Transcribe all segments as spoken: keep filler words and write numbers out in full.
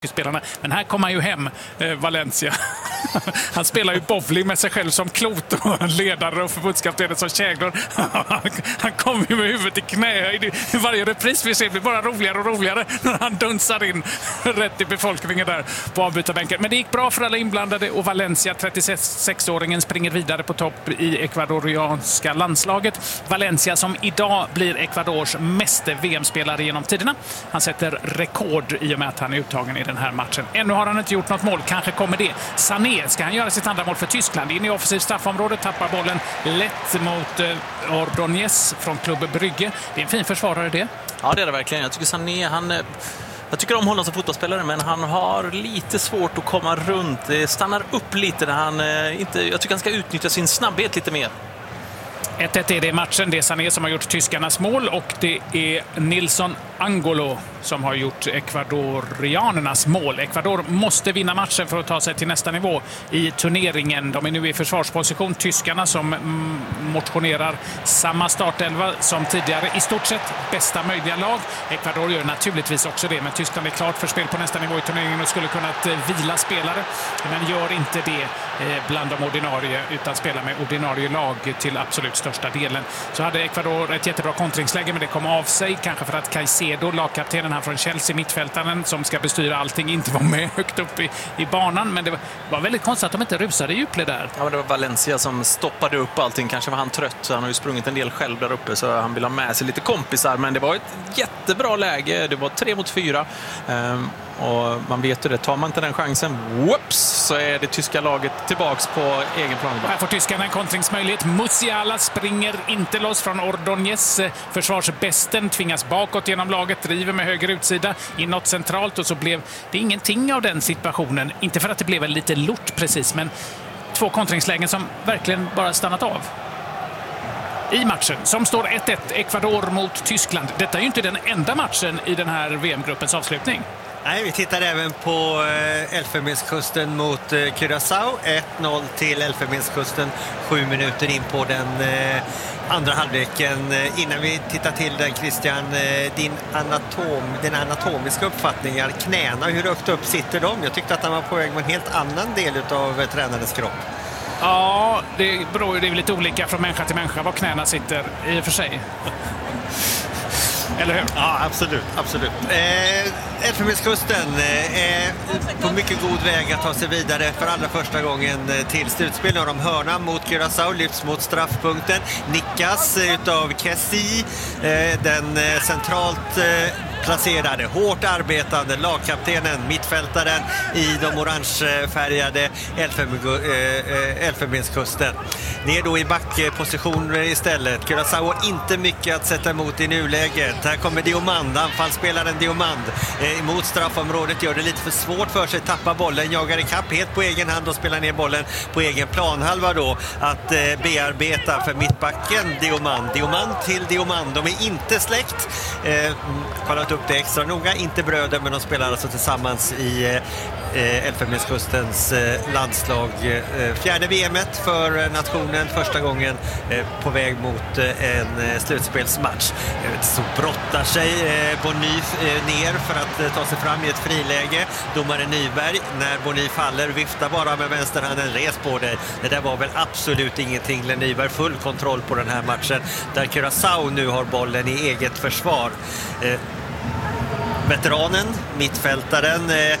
spelarna. Men här kommer han ju hem, eh, Valencia. Han spelar ju bowling med sig själv som klot och ledare och förbundskaptenen som käglor. Han kommer ju med huvudet i knä. Varje repris vi ser blir bara roligare och roligare när han dunsar in rätt i befolkningen där på avbytarbänken. Men det gick bra för alla inblandade och Valencia, trettiosexåringen, springer vidare på topp i ekvadorianska landslaget. Valencia som idag blir Ecuadors meste V M-spelare genom tiderna. Han sätter rekord i och med att han är uttagen i den här matchen. Ännu har han inte gjort något mål, kanske kommer det. Sané, ska han göra sitt andra mål för Tyskland? In i offensiv straffområde, tappar bollen lätt mot eh, Ordóñez från Club Brygge. Det är en fin försvarare det. Ja, det är det verkligen. Jag tycker Sané, han... Jag tycker om honom som fotbollsspelare, men han har lite svårt att komma runt. Det stannar upp lite när han inte... Jag tycker han ska utnyttja sin snabbhet lite mer. ett ett är det i matchen. Det är Sané som har gjort tyskarnas mål och det är Nilson Angolo som har gjort ekvadorianernas mål. Ecuador måste vinna matchen för att ta sig till nästa nivå i turneringen. De är nu i försvarsposition. Tyskarna som motionerar samma startelva som tidigare. I stort sett bästa möjliga lag. Ecuador gör naturligtvis också det, men Tyskland är klart för spel på nästa nivå i turneringen och skulle kunnat vila spelare. Men gör inte det bland de ordinarie utan spelar med ordinarie lag till absolut största delen. Så hade Ecuador ett jättebra kontringsläge, men det kom av sig. Kanske för att Caicedo, lagkaptenen här från Chelsea, mittfältaren som ska bestyra allting, inte var med högt upp i, i banan. Men det var, var väldigt konstigt att de inte rusade i djupled där. Ja, det var Valencia som stoppade upp allting. Kanske var han trött, så han har ju sprungit en del själv där uppe, så han vill ha med sig lite kompisar. Men det var ett jättebra läge. Det var tre mot fyra. Um, och man vet ju det. Tar man inte den chansen, whoops, så är det tyska laget tillbaks på egen plan. Här får tyskarna en kontringsmöjlighet. Musiala springer inte loss från Ordóñez. Försvarsbästen tvingas bakåt genom laget, driver med höger utsida inåt centralt, och så blev det ingenting av den situationen. Inte för att det blev en lite lort precis, men två kontringslägen som verkligen bara stannat av. I matchen som står ett ett, Ecuador mot Tyskland. Detta är ju inte den enda matchen i den här V M-gruppens avslutning. Nej, vi tittar även på eh, Elfenbenskusten mot eh, Curaçao. ett noll till Elfenbenskusten, sju minuter in på den eh, andra halvleken. Eh, innan vi tittar till den, Christian, eh, din anatom, din anatomiska uppfattningar, knäna, hur högt upp sitter de? Jag tyckte att han var på väg med en helt annan del av eh, tränarens kropp. Ja, det beror ju lite olika från människa till människa var knäna sitter i och för sig. Eller hur? Ja, absolut, absolut. Eh, Elfenbenskusten är eh, på mycket god väg att ta sig vidare för allra första gången till slutspel. När de hörna mot Curaçao lyfts mot straffpunkten. Nickas utav Kessi, eh, den eh, centralt eh, placerade, hårt arbetande lagkaptenen, mittfältaren i de orangefärgade Elfenbenskusten. Ner då i backposition istället. Curaçao har inte mycket att sätta emot i nuläget. Här kommer Diomand, anfallsspelaren Diomand eh, emot straffområdet, gör det lite för svårt för sig, tappar bollen, jagar i kapp helt på egen hand och spelar ner bollen på egen planhalva då att eh, bearbeta för mittbacken Diomand. Diomand till Diomand, de är inte släkt. Eh, kollat upp det extra noga, inte bröder, men de spelar alltså tillsammans i eh, Elfenbenskustens eh, landslag. Eh, fjärde V M-et för nationen, första gången eh, på väg mot eh, en eh, slutspelsmatch. Eh, så brottar sig eh, Bonny eh, ner för att eh, ta sig fram i ett friläge. Domare Nyberg, när Bonny faller, viftar bara med vänsterhanden, res på dig. Det där var väl absolut ingenting. Nyberg full kontroll på den här matchen, där Curaçao nu har bollen i eget försvar. Eh, veteranen, mittfältaren eh,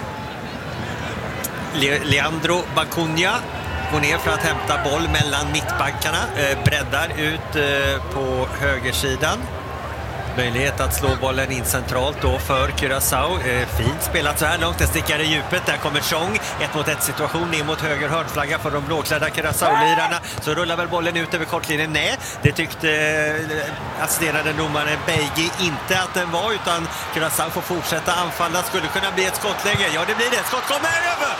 Le- Leandro Bacunha går ner för att hämta boll mellan mittbackarna, eh, breddar ut eh, på högersidan. Möjlighet att slå bollen in centralt då för Curaçao. Eh, fint spelat så här långt. Det stickar i djupet. Där kommer Chong. Ett mot ett situation ner mot höger hörnflagga för de blåklädda Curaçao-lirarna. Så rullar väl bollen ut över kortlinjen. Nej, det tyckte eh, assisterande domare Beigi inte att den var, utan Curaçao får fortsätta anfalla. Skulle kunna bli ett skottläge. Ja, det blir det. Skott kommer över!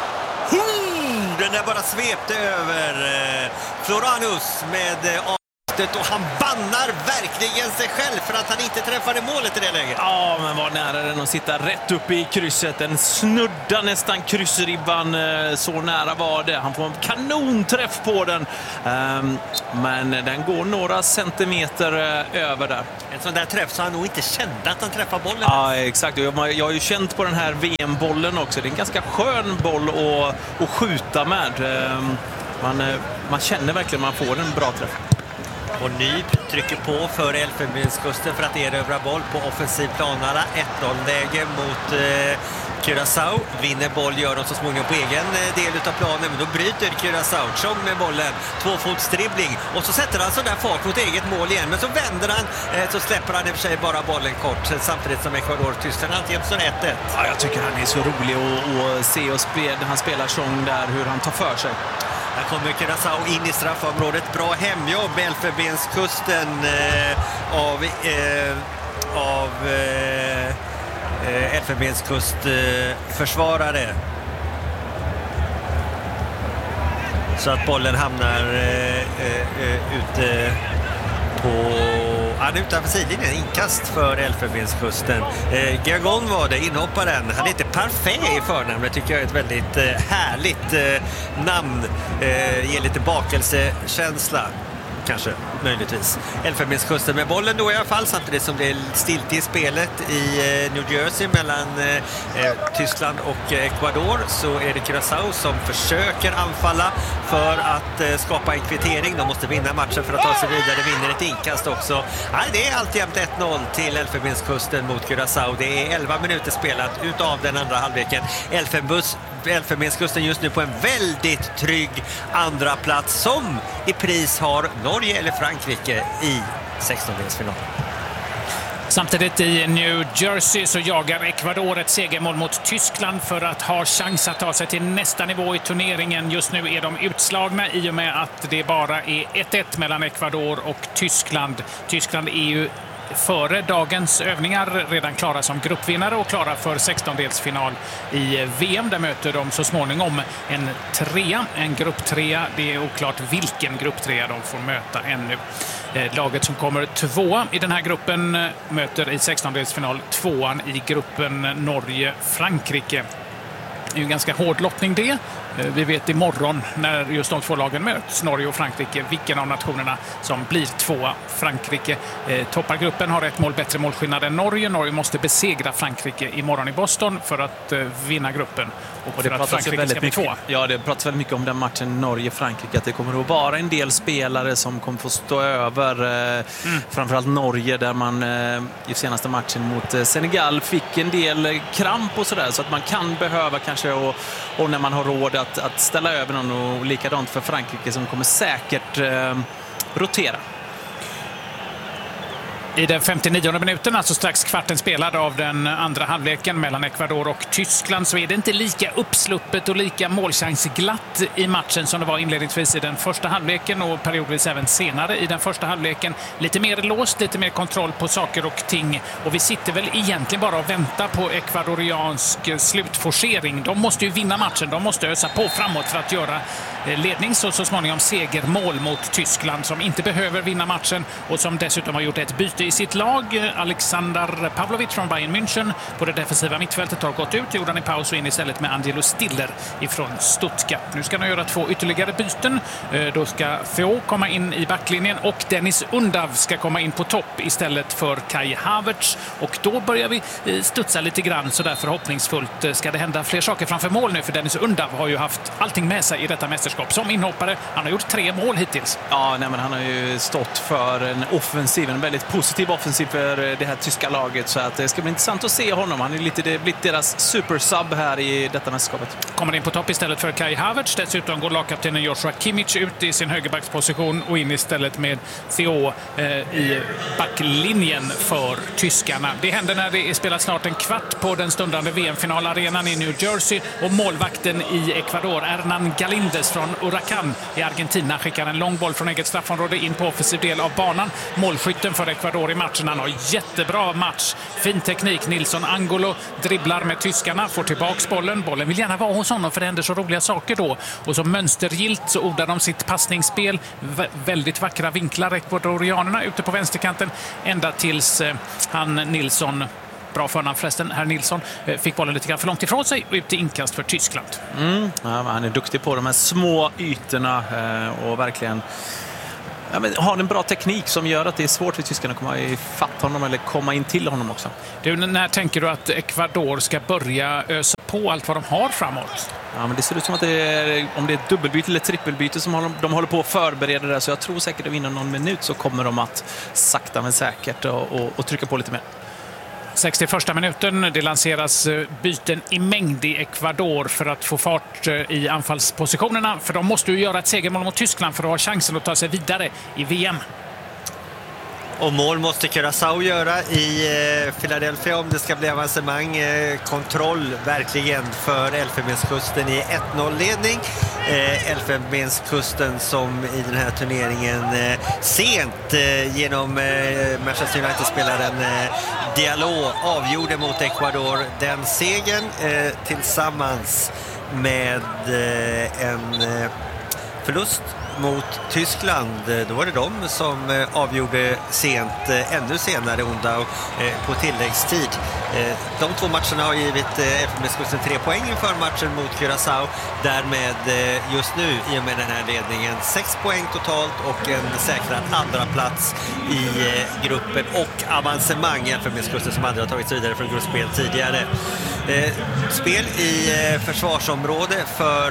Hmm, den där bara svepte över. Eh, Floranus med eh, skottet och han bannar verkligen sig själv för att han inte träffade målet i det läget. Ja, men var nära den att sitta rätt upp i krysset. Den snudda nästan kryssribban. Så nära var det. Han får en kanonträff på den. Men den går några centimeter över där. En sån där träff så han nog inte kände att han träffade bollen. Ja, exakt. Jag har ju känt på den här V M-bollen också. Det är en ganska skön boll att, att skjuta med. Man, man känner verkligen att man får en bra träff. Och Nyb trycker på för Elfenbenskusten för att erövra boll på offensiv planala. ett noll-läge mot eh, Curaçao. Vinner boll, gör de så småningom på egen del av planen. Men då bryter Curaçao. Chong med bollen. Tvåfotsdribbling. Och så sätter han så där fart mot eget mål igen. Men så vänder han, eh, så släpper han i och för sig bara bollen kort. Samtidigt som Ecuador Tyskland alltid så ett ett. Ja, jag tycker han är så rolig att, att se och spela. Han spelar Chong där, hur han tar för sig. Här kommer Curaçao in i straffområdet. Bra hemjobb, Elfenbenskusten eh, av, eh, av eh, Elfenbenskustförsvarare. Eh, Så att bollen hamnar eh, eh, ute på... Han är utanför sidlinjen, inkast för Elfenbenskusten. Eh, Gagon var det, inhopparen. Han är inte Parfait i förnamnet, tycker jag är ett väldigt eh, härligt eh, namn. Eh, ger lite bakelsekänsla, kanske, möjligtvis. Elfenbenskusten med bollen då i alla fall, samtidigt som det är stilt i spelet i eh, New Jersey mellan eh, Tyskland och eh, Ecuador, så är det Curaçao som försöker anfalla för att eh, skapa en kvittering. De måste vinna matchen för att ta sig vidare. Vinner ett inkast också. Nej, det är alltjämt ett noll till Elfenbenskusten mot Curaçao. Det är elva minuter spelat utav den andra halvleken. Elfenbus Elfenbenskusten just nu på en väldigt trygg andra plats som i pris har Norge eller Frankrike i sextondelsfinalen. Samtidigt i New Jersey så jagar Ecuador ett segermål mot Tyskland för att ha chans att ta sig till nästa nivå i turneringen. Just nu är de utslagna i och med att det bara är ett ett mellan Ecuador och Tyskland. Tyskland är ju före dagens övningar redan klara som gruppvinnare och klara för sextondelsfinal i V M. Där möter de så småningom en trea, en grupptrea. Det är oklart vilken grupptrea de får möta ännu. Laget som kommer tvåa i den här gruppen möter i sextondelsfinal tvåan i gruppen Norge-Frankrike. Det är ju en ganska hård lottning det. Vi vet imorgon när just de två lagen möts, Norge och Frankrike, vilken av nationerna som blir tvåa. Frankrike eh, toppar gruppen, har ett mål bättre målskillnad än Norge. Norge måste besegra Frankrike imorgon i Boston för att eh, vinna gruppen. Och, och det för att Frankrike ska bli tvåa. Ja, det pratas väldigt mycket om den matchen Norge-Frankrike, att det kommer att vara en del spelare som kommer få stå över. Eh, mm. Framförallt Norge, där man eh, i senaste matchen mot eh, Senegal fick en del kramp och sådär. Så att man kan behöva kanske, och, och när man har råd att Att, att ställa över någon, och likadant för Frankrike som kommer säkert eh, rotera. I den femtionionde minuten, alltså strax kvarten spelad av den andra halvleken mellan Ecuador och Tyskland, så är det inte lika uppsluppet och lika målchansglatt i matchen som det var inledningsvis i den första halvleken och periodvis även senare i den första halvleken. Lite mer låst, lite mer kontroll på saker och ting, och vi sitter väl egentligen bara och väntar på ekvadoriansk slutforcering. De måste ju vinna matchen, de måste ösa på framåt för att göra lednings- och så småningom segermål mot Tyskland, som inte behöver vinna matchen och som dessutom har gjort ett byte i sitt lag. Alexander Pavlovic från Bayern München på det defensiva mittfältet har gått ut, gjorde han i paus och in istället med Angelo Stiller ifrån Stuttgart. Nu ska de göra två ytterligare byten. Då ska Theo komma in i backlinjen och Dennis Undav ska komma in på topp istället för Kai Havertz, och då börjar vi studsa lite grann, så där förhoppningsfullt ska det hända fler saker framför mål nu, för Dennis Undav har ju haft allting med sig i detta mästerskap som inhoppare. Han har gjort tre mål hittills. Ja, nej, men han har ju stått för en offensiv, en väldigt positiv offensiv för det här tyska laget, så att det ska bli intressant att se honom. Han är lite det blivit deras supersub här i detta mästerskapet. Kommer in på topp istället för Kai Havertz. Dessutom går lagkaptenen Joshua Kimmich ut i sin högerbacksposition och in istället med Theo eh, i backlinjen för tyskarna. Det händer när det är spelat snart en kvart på den stundande V M-finalarenan i New Jersey, och målvakten i Ecuador, Hernan Galíndez från Huracán i Argentina, skickar en lång boll från eget straffområde in på offensiv del av banan. Målskytten för Ecuador Ecuador i matchen. Han har jättebra match. Fin teknik. Nilsson Angolo dribblar med tyskarna, får tillbaks bollen. Bollen vill gärna vara hos honom för det händer så roliga saker då. Och så mönstergilt så odlar de sitt passningsspel. Vä- väldigt vackra vinklar, ekvadorianerna ute på vänsterkanten. Ända tills eh, han Nilsson, bra förnamn förresten, herr Nilsson, eh, fick bollen lite grann för långt ifrån sig och ut i inkast för Tyskland. Mm. Ja, han är duktig på de här små ytorna eh, och verkligen ja, men har en bra teknik som gör att det är svårt för tyskarna att komma ifatt honom eller komma in till honom också. Du, när tänker du att Ecuador ska börja ösa på allt vad de har framåt? Ja, men det ser ut som att det är, om det är ett dubbelbyte eller trippelbyte som håller, de håller på att förbereda det, så jag tror säkert att inom någon minut så kommer de att sakta men säkert och, och, och trycka på lite mer. sextioförsta minuten, det lanseras byten i mängd i Ecuador för att få fart i anfallspositionerna, för de måste ju göra ett segermål mot Tyskland för att ha chansen att ta sig vidare i V M. Och mål måste Curaçao göra i eh, Philadelphia om det ska bli avancemang. Eh, kontroll verkligen för Elfenbenskusten i ett noll-ledning. Eh, Elfenbenskusten som i den här turneringen eh, sent eh, genom eh, Manchester United-spelaren eh, Diallo avgjorde mot Ecuador den segern eh, tillsammans med eh, en eh, förlust mot Tyskland. Då var det de som avgjorde sent, ännu senare onda på tilläggstid. De två matcherna har givit Elfenbenskusten tre poäng inför matchen mot Curaçao. Därmed just nu i och med den här ledningen sex poäng totalt och en säkrad andra plats i gruppen och avancemang. Elfenbenskusten som aldrig har tagits vidare från gruppspel tidigare. Spel i försvarsområde för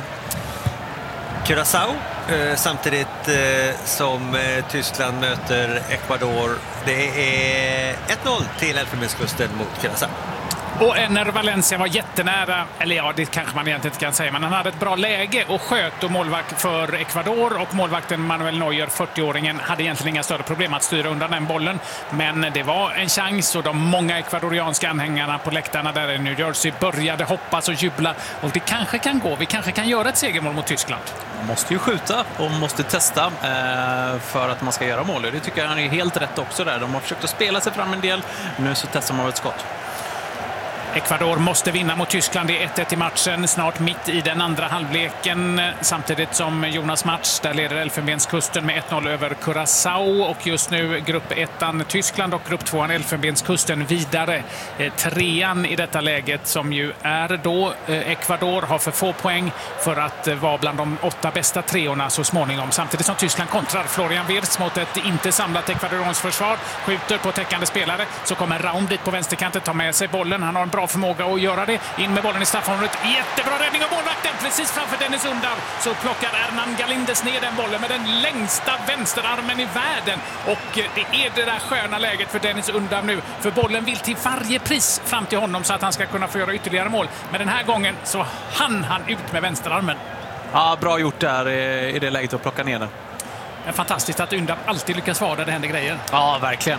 Curaçao eh, samtidigt eh, som eh, Tyskland möter Ecuador. Det är ett noll till Elfenbenskusten mot Curaçao. Och Enner Valencia var jättenära, eller ja, det kanske man egentligen inte kan säga, men han hade ett bra läge och sköt, och målvakt för Ecuador och målvakten Manuel Neuer, fyrtio-åringen, hade egentligen inga större problem att styra undan den bollen. Men det var en chans och de många ekvadorianska anhängarna på läktarna där i New Jersey började hoppas och jubla. Och det kanske kan gå, vi kanske kan göra ett segermål mot Tyskland. Man måste ju skjuta och måste testa eh, för att man ska göra mål. Det tycker jag han är helt rätt också där. De har försökt att spela sig fram en del, nu så testar man ett skott. Ecuador måste vinna mot Tyskland. Det är ett ett i matchen, snart mitt i den andra halvleken. Samtidigt som Jonas match, där leder Elfenbenskusten med ett noll över Curaçao. Och just nu grupp ettan Tyskland och grupp tvåan Elfenbenskusten vidare. Trean i detta läget, som ju är då Ecuador, har för få poäng för att vara bland de åtta bästa treorna så småningom. Samtidigt som Tyskland kontrar. Florian Wirtz mot ett inte samlat ekvadorianskt försvar, skjuter på täckande spelare, så kommer Raum dit på vänsterkanten, tar med sig bollen. Han har en bra förmåga att göra det. In med bollen i straffområdet. Jättebra räddning av målvakten. Precis framför Dennis Undav så plockar Hernan Galindes ner den bollen med den längsta vänsterarmen i världen. Och det är det där sköna läget för Dennis Undav nu. För bollen vill till varje pris fram till honom så att han ska kunna få göra ytterligare mål. Men den här gången så hann han ut med vänsterarmen. Ja, bra gjort där i det läget att plocka ner den. Det är fantastiskt att Undav alltid lyckas vara där det händer grejer. Ja, verkligen.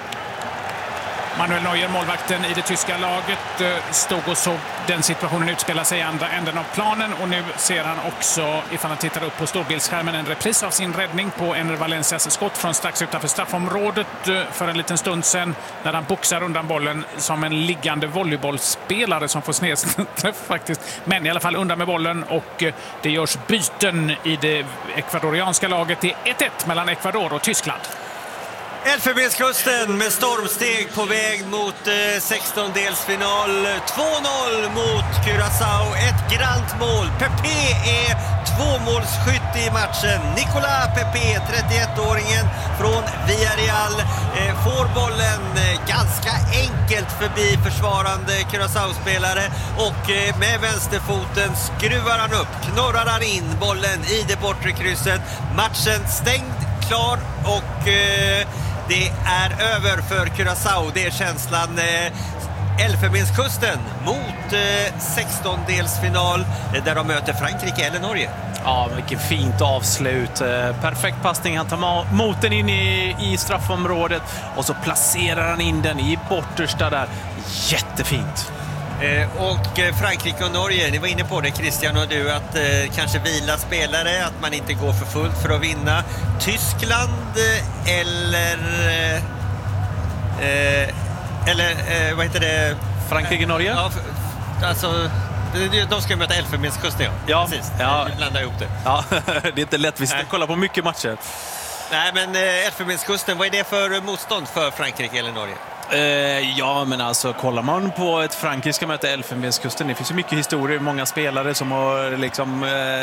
Manuel Neuer, målvakten i det tyska laget, stod och såg den situationen utspela sig i andra änden av planen, och nu ser han också, ifall han tittar upp på storbildsskärmen, en repris av sin räddning på Enner Valencias skott från strax utanför straffområdet för en liten stund sedan, när han boxar undan bollen som en liggande volleybollspelare som får snedträff faktiskt. Men i alla fall undan med bollen, och det görs byten i det ekvadorianska laget. Det är ett ett mellan Ecuador och Tyskland. Elfenbenskusten med stormsteg på väg mot eh, sextondelsfinal. två noll mot Curaçao. Ett grant mål. Pepe är tvåmålsskytt i matchen. Nicolas Pepe, trettioettåringen från Villarreal, eh, får bollen eh, ganska enkelt förbi försvarande Curaçao-spelare, och eh, med vänsterfoten skruvar han upp, knorrar han in bollen i det bortre krysset. Matchen stängd, klar, och eh, det är över för Curaçao. Det är känslan. Eh, Elfenbenskusten mot eh, sextondelsfinal eh, där de möter Frankrike eller Norge. Ja, vilket fint avslut. Eh, perfekt passning. Han tar mot den in i, i straffområdet och så placerar han in den i bortersta där. Jättefint. Eh, och eh, Frankrike och Norge, ni var inne på det Christian och du, att eh, kanske vila spelare, att man inte går för fullt för att vinna. Tyskland eh, eller eh, Eh, eller eh, vad heter det? Frankrike-Norge? Ja, alltså... De ska möta Elfenbenskusten, ja. Ja, precis. ja. Vi blandar ihop det. Ja, det är inte lätt. Vi ska Nej. kolla på mycket matcher. Nej, men eh, Elfenbenskusten, vad är det för motstånd för Frankrike eller Norge? Eh, ja, men alltså kollar man på ett Frankrike ska möta Elfenbenskusten, det finns ju mycket historier, många spelare som har liksom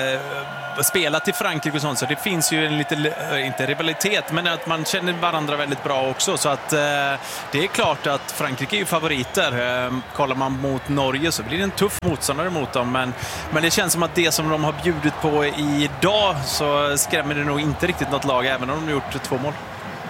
eh, spelat i Frankrike och sånt, så det finns ju en lite, eh, inte rivalitet, men att man känner varandra väldigt bra också, så att eh, det är klart att Frankrike är ju favoriter. Eh, kollar man mot Norge så blir det en tuff motståndare mot dem, men, men det känns som att det som de har bjudit på idag så skrämmer det nog inte riktigt något lag, även om de har gjort två mål.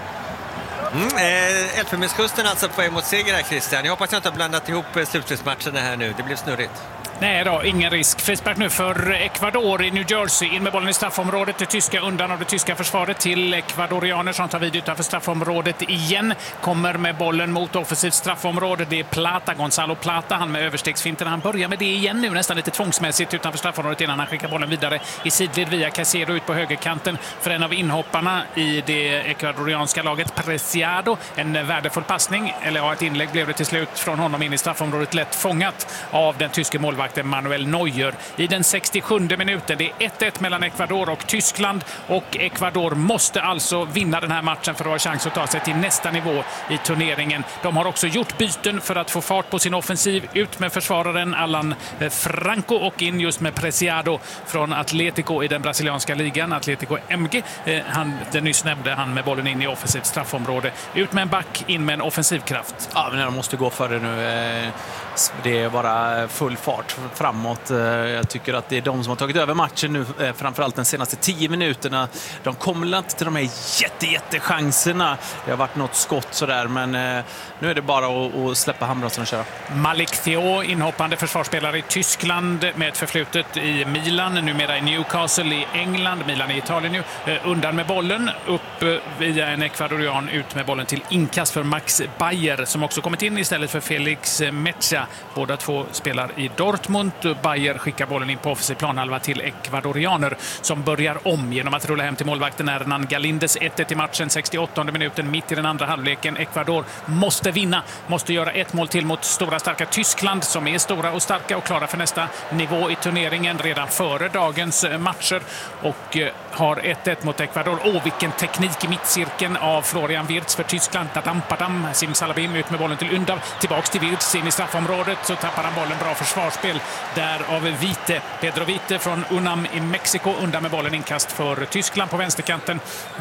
Mm, eh, Elfenbenskusten alltså på väg mot seger här, Christian. Jag hoppas jag inte har blandat ihop slutspelsmatcherna här nu. Det blev snurrigt. Nej då, ingen risk. Frispark nu för Ecuador i New Jersey. In med bollen i straffområdet. Det tyska undan av det tyska försvaret till ecuadorianer som tar vid utanför straffområdet igen. Kommer med bollen mot offensivt straffområde. Det är Plata, Gonzalo Plata. Han med överstegsfinten. Han börjar med det igen nu, nästan lite tvångsmässigt utanför straffområdet innan han skickar bollen vidare i sidled via Casero ut på högerkanten för en av inhopparna i det ecuadorianska laget, Preciado. En värdefull passning, eller ja, ett inlägg blev det till slut från honom in i straffområdet, lätt fångat av den tyske målvakten Manuel Neuer i den sextiosjunde minuten. Det är ett ett mellan Ecuador och Tyskland, och Ecuador måste alltså vinna den här matchen för att ha chans att ta sig till nästa nivå i turneringen. De har också gjort byten för att få fart på sin offensiv. Ut med försvararen Alan Franco och in just med Preciado från Atletico i den brasilianska ligan, Atletico M G. Han, den nyss nämnde, han med bollen in i offensivt straffområde. Ut med en back, in med en offensivkraft. Ja, men de måste gå för det nu. Det är bara full fart framåt. Jag tycker att det är de som har tagit över matchen nu, framförallt de senaste tio minuterna. De kommer inte till de här jätte, jätte chanserna. Det har varit något skott sådär, men nu är det bara att släppa handbromsen och köra. Malik Theo, inhoppande försvarsspelare i Tyskland med ett förflutet i Milan, numera i Newcastle i England, Milan i Italien nu. Undan med bollen, upp via en ecuadorian, ut med bollen till inkast för Max Bayer som också kommit in istället för Felix Mecha. Båda två spelar i Dortmund. Bayer skickar bollen in på offensiv planhalva till ecuadorianer som börjar om genom att rulla hem till målvakten Hernan Galindes. ett ett i matchen, sextioåttonde minuten, mitt i den andra halvleken. Ecuador måste vinna, måste göra ett mål till mot stora starka Tyskland som är stora och starka och klara för nästa nivå i turneringen redan före dagens matcher, och har ett ett mot Ecuador. Åh, vilken teknik i mittcirkeln av Florian Wirtz för Tyskland. Tadam, padam, Simsalabim ut med bollen till Undav, tillbaks till Wirtz in i straffområdet, så tappar han bollen. Bra försvarsspel där av Vite, Pedro Vite från Unam i Mexiko. Undan med bollen, inkast för Tyskland på vänsterkanten,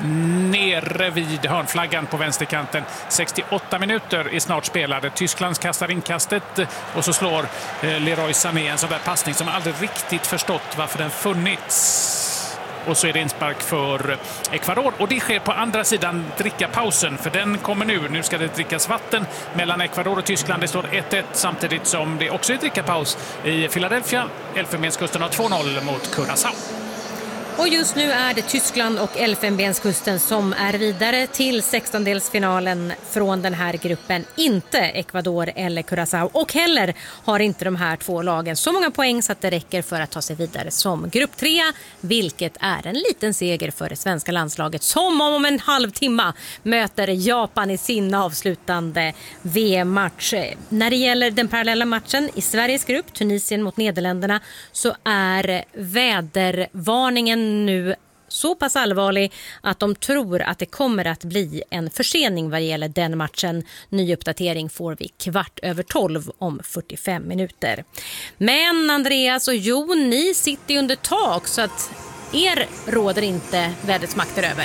nere vid hörnflaggan på vänsterkanten. sextioåtta minuter är snart spelade. Tyskland kastar inkastet och så slår eh, Leroy Sané en sån där passning som aldrig riktigt förstått varför den funnits. Och så är det inspark för Ecuador, och det sker på andra sidan drickapausen, för den kommer nu. Nu ska det drickas vatten mellan Ecuador och Tyskland. Det står ett ett samtidigt som det också är drickapaus i Philadelphia. Elfenbenskusten har två noll mot Curaçao. Och just nu är det Tyskland och Elfenbenskusten som är vidare till sextondelsfinalen från den här gruppen. Inte Ecuador eller Curaçao. Och heller har inte de här två lagen så många poäng så att det räcker för att ta sig vidare som grupp tre. Vilket är en liten seger för det svenska landslaget som om en halvtimme möter Japan i sin avslutande V M-match. När det gäller den parallella matchen i Sveriges grupp, Tunisien mot Nederländerna, så är vädervarningen nu så pass allvarlig att de tror att det kommer att bli en försening vad gäller den matchen. Ny uppdatering får vi kvart över tolv om fyrtiofem minuter. Men Andreas och Jon, ni sitter under tak så att er råder inte vädrets makter över.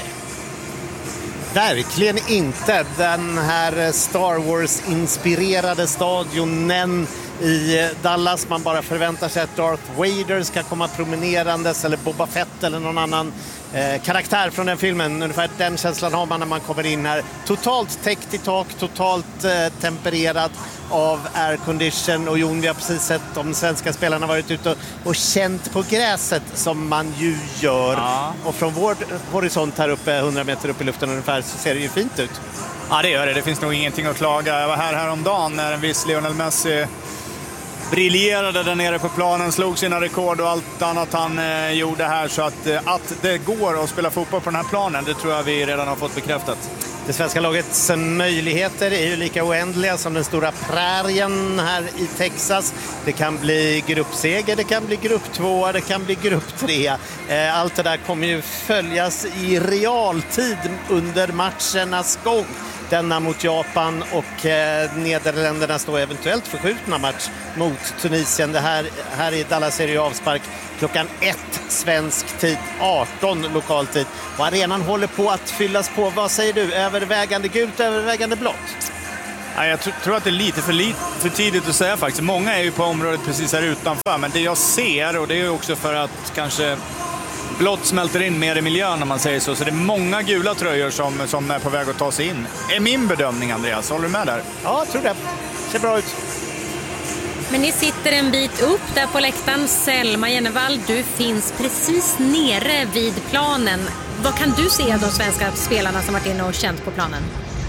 Verkligen inte. Den här Star Wars-inspirerade stadionen i Dallas. Man bara förväntar sig att Darth Vader ska komma promenerandes, eller Boba Fett eller någon annan eh, karaktär från den filmen. Ungefär den känslan har man när man kommer in här. Totalt täckt i tak, totalt eh, tempererat av aircondition. Och Jon, vi har precis sett de svenska spelarna varit ute och, och känt på gräset som man ju gör. Ja. Och från vår horisont här uppe, hundra meter upp i luften ungefär, så ser det ju fint ut. Ja, det gör det. Det finns nog ingenting att klaga. Jag var här häromdagen när en viss Lionel Messi briljerade där nere på planen, slog sina rekord och allt annat han eh, gjorde här. Så att, eh, att det går att spela fotboll på den här planen, det tror jag vi redan har fått bekräftat. Det svenska lagets möjligheter är ju lika oändliga som den stora prärien här i Texas. Det kan bli gruppseger, det kan bli grupp två, det kan bli grupp tre. Allt det där kommer ju följas i realtid under matchernas gång. Denna mot Japan och eh, Nederländerna står eventuellt förskjutna match mot Tunisien. Det här, här i Dallas är det ju avspark klockan ett svensk tid, arton lokal tid. Och arenan håller på att fyllas på. Vad säger du? Övervägande gult, övervägande blått? Ja, jag tr- tror att det är lite för, lit- för tidigt att säga faktiskt. Många är ju på området precis här utanför. Men det jag ser, och det är ju också för att kanske blått smälter in mer i miljön om man säger så. Så det är många gula tröjor som, som är på väg att ta sig in. Är min bedömning, Andreas. Håller du med där? Ja, jag tror det. Ser bra ut. Men ni sitter en bit upp där på läktaren. Selma Jennevall, du finns precis nere vid planen. Vad kan du se av de svenska spelarna som varit inne och känt på planen?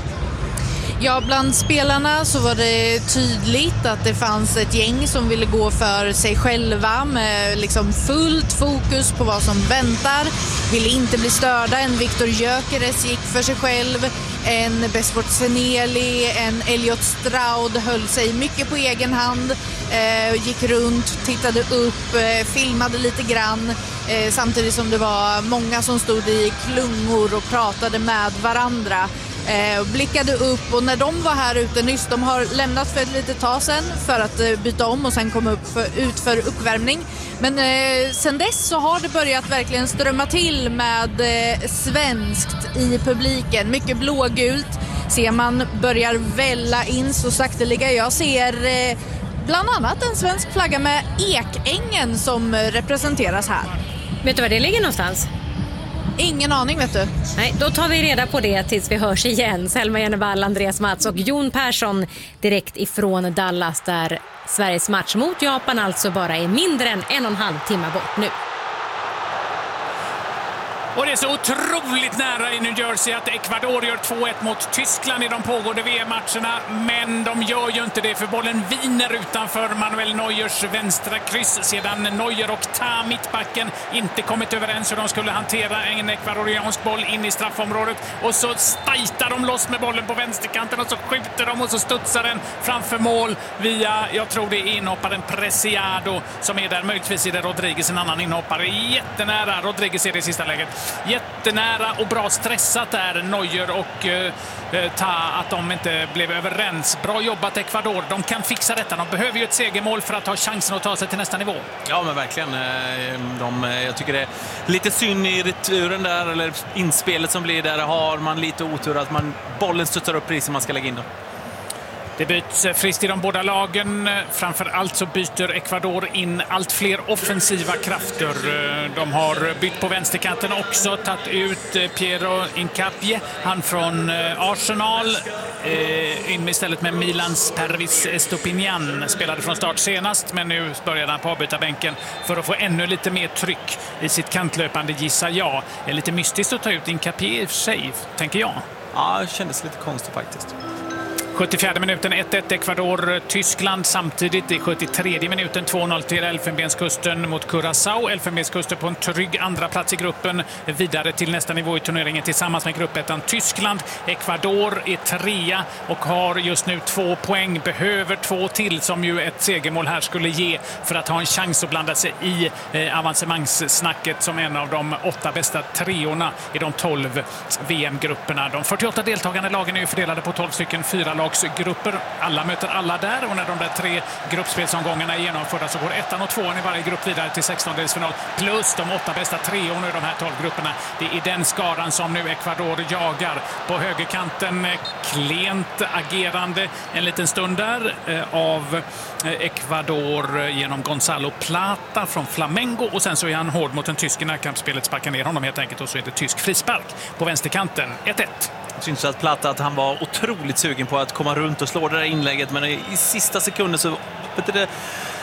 Ja, bland spelarna så var det tydligt att det fanns ett gäng som ville gå för sig själva med liksom fullt fokus på vad som väntar. Ville inte bli störda. En Viktor Gyökeres gick för sig själv. En Besport Seneli, en Elliot Stroud höll sig mycket på egen hand. Eh, gick runt, tittade upp, eh, filmade lite grann. Eh, samtidigt som det var många som stod i klungor och pratade med varandra. Eh, blickade upp, och när de var här ute nyss, de har lämnat för ett litet tag sedan för att eh, byta om och sen komma upp för, ut för uppvärmning. Men eh, sen dess så har det börjat verkligen strömma till med eh, svenskt i publiken. Mycket blågult ser man börjar välla in så sakteliga. Jag ser eh, bland annat en svensk flagga med Ekängen som eh, representeras här. Vet du var det ligger någonstans? Ingen aning, vet du. Nej, då tar vi reda på det tills vi hörs igen. Selma Jennevall, Andreas Mats och Jon Persson direkt ifrån Dallas, där Sveriges match mot Japan alltså bara är mindre än en och en halv timme bort nu. Och det är så otroligt nära i New Jersey att Ecuador gör två ett mot Tyskland i de pågående V M-matcherna. Men de gör ju inte det, för bollen viner utanför Manuel Neuers vänstra kryss sedan Neuer och Ta, mittbacken, inte kommit överens hur de skulle hantera en ekvadoriansk boll in i straffområdet. Och så stajtar de loss med bollen på vänsterkanten och så skjuter de och så studsar den framför mål via, jag tror det är inhopparen Preciado som är där. Möjligtvis är det Rodriguez, en annan inhoppare. Jättenära. Rodriguez är det i sista läget. Jättenära och bra stressat där Neuer och eh, Ta, att de inte blev överens. Bra jobbat Ecuador. De kan fixa detta. De behöver ju ett segermål för att ha chansen att ta sig till nästa nivå. Ja, men verkligen. De, jag tycker det är lite synd i returen där, eller inspelet som blir där. Har man lite otur att man, bollen studsar upp precis som man ska lägga in då. Det byts friskt i de båda lagen. Framförallt så byter Ecuador in allt fler offensiva krafter. De har bytt på vänsterkanten också. Tagit ut Piero Incapie, han från Arsenal. In istället med Milans Pervis Estopinian. Spelade från start senast, men nu började han på avbytarbänken för att få ännu lite mer tryck i sitt kantlöpande, gissar jag. Det är lite mystiskt att ta ut Incapie i och för sig, tänker jag. Ja, det kändes lite konstigt faktiskt. sjuttiofjärde minuten ett ett Ecuador-Tyskland samtidigt. I sjuttiotredje minuten två noll till Elfenbenskusten mot Curaçao. Elfenbenskusten på en trygg andra plats i gruppen. Vidare till nästa nivå i turneringen tillsammans med gruppettan Tyskland. Ecuador är trea och har just nu två poäng. Behöver två till som ju ett segermål här skulle ge för att ha en chans att blanda sig i eh, avancemangssnacket som en av de åtta bästa treorna i de tolv V M-grupperna. De fyrtioåtta deltagande lagen är ju fördelade på tolv stycken fyra lag grupper. Alla möter alla där, och när de där tre gruppspelsomgångarna är genomförda så går ettan och tvåan i varje grupp vidare till sextondelsfinal plus de åtta bästa treorna i de här tolv grupperna. Det är den skaran som nu Ecuador jagar. På högerkanten klent agerande en liten stund där eh, av Ecuador genom Gonzalo Plata från Flamengo, och sen så är han hård mot en tysk i närkampsspelet, sparkar ner honom helt enkelt, och så är det tysk frispark på vänsterkanten. ett ett. Jag syns att Plata att han var otroligt sugen på att komma runt och slå det där inlägget, men i sista sekunden så vet du det,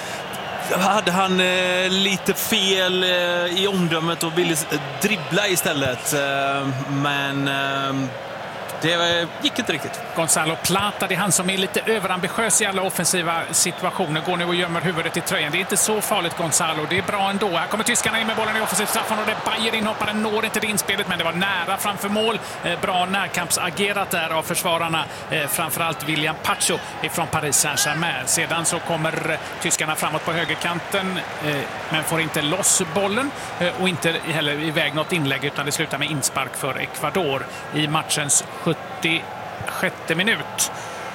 hade han eh, lite fel eh, i omdömet och ville dribbla istället. Eh, men eh, det gick inte riktigt. Gonzalo Plata, det är han som är lite överambitiös i alla offensiva situationer. Går nu och gömmer huvudet i tröjan. Det är inte så farligt, Gonzalo. Det är bra ändå. Här kommer tyskarna in med bollen i offensivt straffområde. Bayer inhopparen når inte det inspelet, men det var nära framför mål. Bra närkampsagerat där av försvararna. Framförallt William Pacho från Paris Saint-Germain. Sedan så kommer tyskarna framåt på högerkanten, men får inte loss bollen och inte heller iväg något inlägg, utan det slutar med inspark för Ecuador i matchens sjuttiosjätte minut.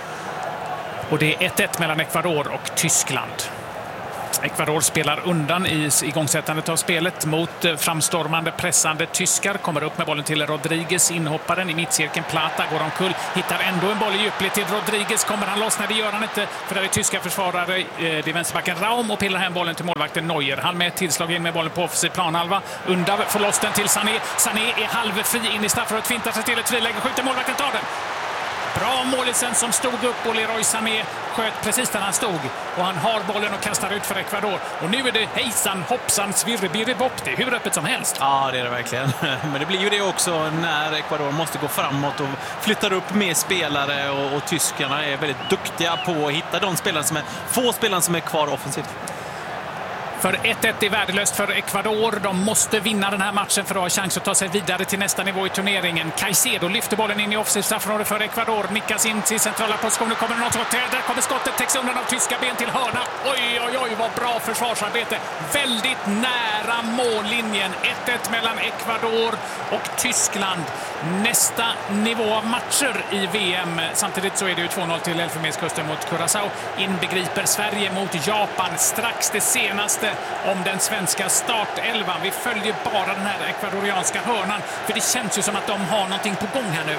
Och det är ett ett mellan Ecuador och Tyskland. Ecuador spelar undan i igångsättandet av spelet mot framstormande, pressande tyskar. Kommer upp med bollen till Rodriguez, inhopparen i mittcirkeln. Plata går omkull, hittar ändå en boll i djupled till Rodriguez. Kommer han loss? Nej, det gör han inte, för där är tyska försvarare. Det är vänsterbacken Raum och pillar hem bollen till målvakten Neuer. Han med ett tillslag in med bollen på offensiv planhalva. Undar får loss den till Sané. Sané är halvfri in i straffområdet, fintar sig till ett friläge, skjuter, målvakten tar den. Bra målisen som stod upp, och Leroy Sané sköt precis där han stod. Och han har bollen och kastar ut för Ecuador. Och nu är det hejsan, hoppsan, svirrebirrebopp. Det är hur öppet som helst. Ja, det är det verkligen. Men det blir ju det också när Ecuador måste gå framåt och flyttar upp med spelare. Och, och tyskarna är väldigt duktiga på att hitta de spelare som är, få spelare som är kvar offensivt. För ett ett är värdelöst för Ecuador. De måste vinna den här matchen för att ha chans att ta sig vidare till nästa nivå i turneringen. Caicedo lyfter bollen in i offensivt straffområde för Ecuador. Nickas in till centrala positioner. Kommer det något skott? Där kommer skottet. Täcks undan av tyska ben till hörna. Oj, oj, oj, vad bra försvarsarbete. Väldigt nära mållinjen. ett ett mellan Ecuador och Tyskland. Nästa nivå av matcher i V M. Samtidigt så är det ju två noll till Elfenbenskusten mot Curaçao. Inbegriper Sverige mot Japan. Strax det senaste om den svenska startelvan. Vi följer bara den här ekvadorianska hörnan, för det känns ju som att de har någonting på gång här nu.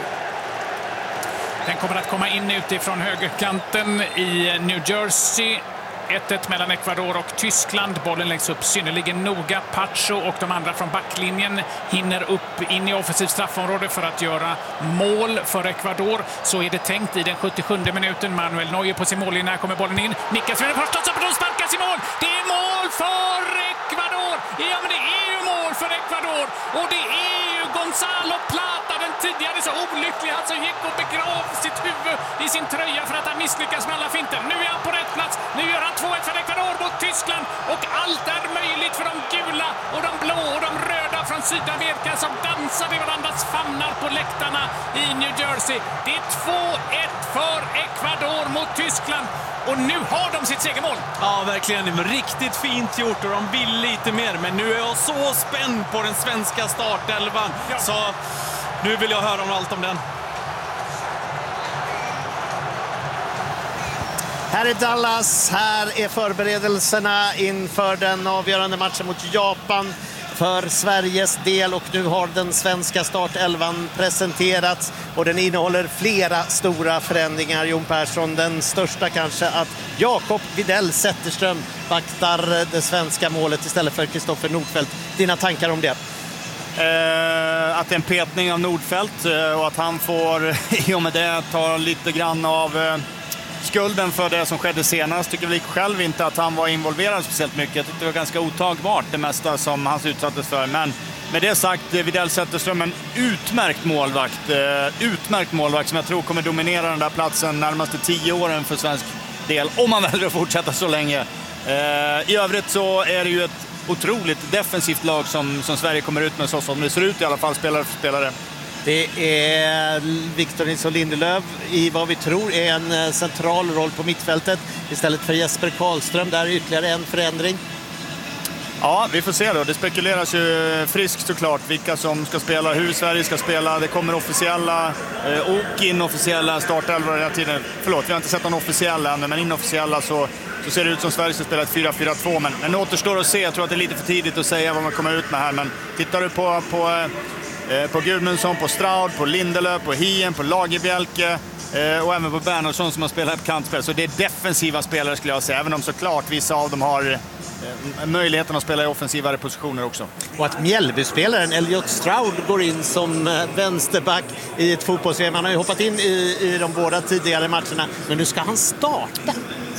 Den kommer att komma in utifrån högerkanten i New Jersey. ett ett mellan Ecuador och Tyskland. Bollen läggs upp synnerligen noga. Pacho och de andra från backlinjen hinner upp in i offensivt straffområde för att göra mål för Ecuador. Så är det tänkt i den sjuttiosjunde minuten. Manuel Neuer på sin mållinje. Här kommer bollen in. Nickas för den första, så de sparkas i mål. Det är mål för Ecuador! Ja, men det är ju mål för Ecuador. Och det är ju Gonzalo Plata, den tidigare så olyckliga, alltså gick och begrav sitt huvud i sin tröja för att han misslyckas med alla finter. Nu är han på rätt plats. Nu gör han två ett för Ecuador mot Tyskland, och allt är möjligt för de gula och de blå och de röda från Sydamerika som dansar i varandras famnar på läktarna i New Jersey. Det är två ett för Ecuador mot Tyskland. Och nu har de sitt segermål. Ja, verkligen. Riktigt fint gjort, och de vill lite mer. Men nu är jag så spänd på den svenska startelvan. Ja. Så nu vill jag höra om allt om den. Här är Dallas, här är förberedelserna inför den avgörande matchen mot Japan för Sveriges del, och nu har den svenska startelvan presenterats och den innehåller flera stora förändringar. Jon Persson, den största kanske att Jakob Widell Zetterström vaktar det svenska målet istället för Kristoffer Nordfeldt. Dina tankar om det? Eh, att det är en petning av Nordfeldt eh, och att han får i och med det ta lite grann av eh, skulden för det som skedde senast. Tycker väl själv inte att han var involverad speciellt mycket. Jag tyckte det var ganska otagbart det mesta som han utsattes för. Men med det sagt, Widell Zetterström en utmärkt målvakt. Eh, utmärkt målvakt som jag tror kommer dominera den där platsen närmaste tio åren för svensk del. Om man väljer att fortsätta så länge. Eh, I övrigt så är det ju ett otroligt defensivt lag som, som Sverige kommer ut med, så som det ser ut i alla fall, spelare för spelare. Det är Victor Nilsson Lindelöf i vad vi tror är en central roll på mittfältet istället för Jesper Karlström. Där är ytterligare en förändring. Ja, vi får se då. Det spekuleras ju friskt såklart vilka som ska spela, hur Sverige ska spela. Det kommer officiella eh, och inofficiella startelvor hela tiden. Förlåt, vi har inte sett någon officiell än, men inofficiella så, så ser det ut som Sverige ska spela ett fyra fyra två. Men, men återstår att se. Jag tror att det är lite för tidigt att säga vad man kommer ut med här. Men tittar du på... på på Gudmundsson, på Straud, på Lindelöf, på Hien, på Lagerbjälke eh, och även på Bernhardsson som har spelat på kantspel. Så det är defensiva spelare skulle jag säga, även om såklart vissa av dem har eh, möjligheten att spela i offensivare positioner också. Och att Mjällby-spelaren Elliot Straud går in som eh, vänsterback i ett fotbolls-V M. Han har ju hoppat in i, i de båda tidigare matcherna, men nu ska han starta.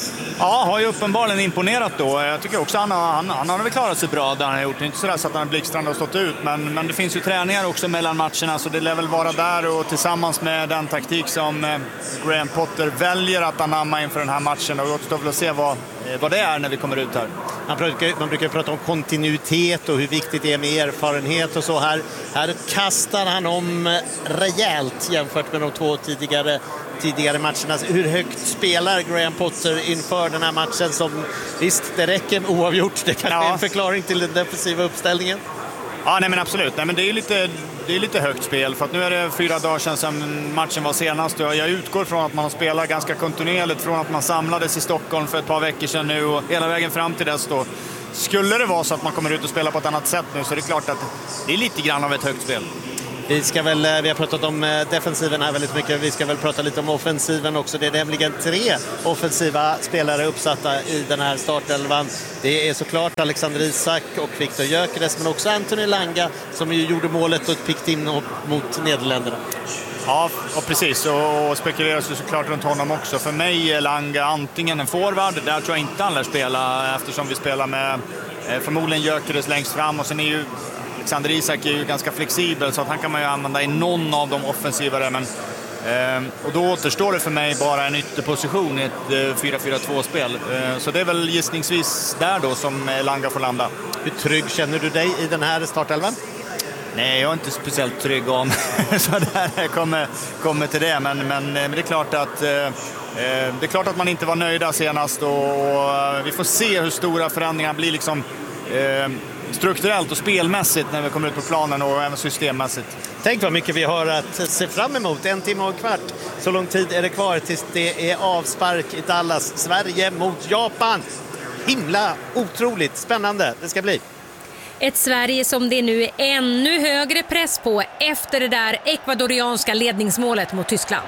Ja, har ju uppenbarligen imponerat då. Jag tycker också att han, han, han har väl klarat sig bra där han har gjort. Det är inte sådär så att han har blixtrande och stått ut, men, men det finns ju träningar också mellan matcherna, så det lär väl vara där, och tillsammans med den taktik som eh, Graham Potter väljer att anamma inför den här matchen. Och vi återstår väl att se vad, eh, vad det är när vi kommer ut här. Man brukar, man brukar prata om kontinuitet och hur viktigt det är med erfarenhet och så. Här, här kastar han om rejält jämfört med de två tidigare tidigare matcherna. Hur högt spelar Graham Potter inför den här matchen? Som visst, det räcker med oavgjort. Det kan ja. vara en förklaring till den defensiva uppställningen. Ja, nej men absolut. Nej, men det är lite, det är lite högt spel. För att nu är det fyra dagar sedan som matchen var senast. Och jag utgår från att man har spelat ganska kontinuerligt från att man samlades i Stockholm för ett par veckor sedan nu och hela vägen fram till dess då. Skulle det vara så att man kommer ut och spelar på ett annat sätt nu, så är det klart att det är lite grann av ett högt spel. Vi, ska väl, vi har pratat om defensiven här väldigt mycket. Vi ska väl prata lite om offensiven också. Det är nämligen tre offensiva spelare uppsatta i den här startelvan. Det är såklart Alexander Isak och Viktor Gyökeres, men också Anthony Elanga som ju gjorde målet och ett pikt in mot Nederländerna. Ja, och precis. Och spekuleras ju såklart runt honom också. För mig är Elanga antingen en forward, där tror jag inte han lär spela, eftersom vi spelar med eh, förmodligen Gyökeres längst fram, och sen är ju Alexander Isak är ju ganska flexibel, så att han kan man ju använda i någon av de offensivare. Men, eh, och då återstår det för mig bara en ytterposition i ett eh, fyra fyra två-spel. Eh, så det är väl gissningsvis där då som Elanga får landa. Hur trygg känner du dig i den här startelvan? Nej, jag är inte speciellt trygg om så där kommer, kommer till det. Men, men, men det är klart att... Eh, det är klart att man inte var nöjda senast, och vi får se hur stora förändringar blir liksom... Eh, strukturellt och spelmässigt när vi kommer ut på planen, och även systemmässigt. Tänk vad mycket vi har att se fram emot. En timme och en kvart. Så lång tid är det kvar tills det är avspark i Dallas. Sverige mot Japan. Himla otroligt spännande det ska bli. Ett Sverige som det nu är ännu högre press på efter det där ekvadorianska ledningsmålet mot Tyskland.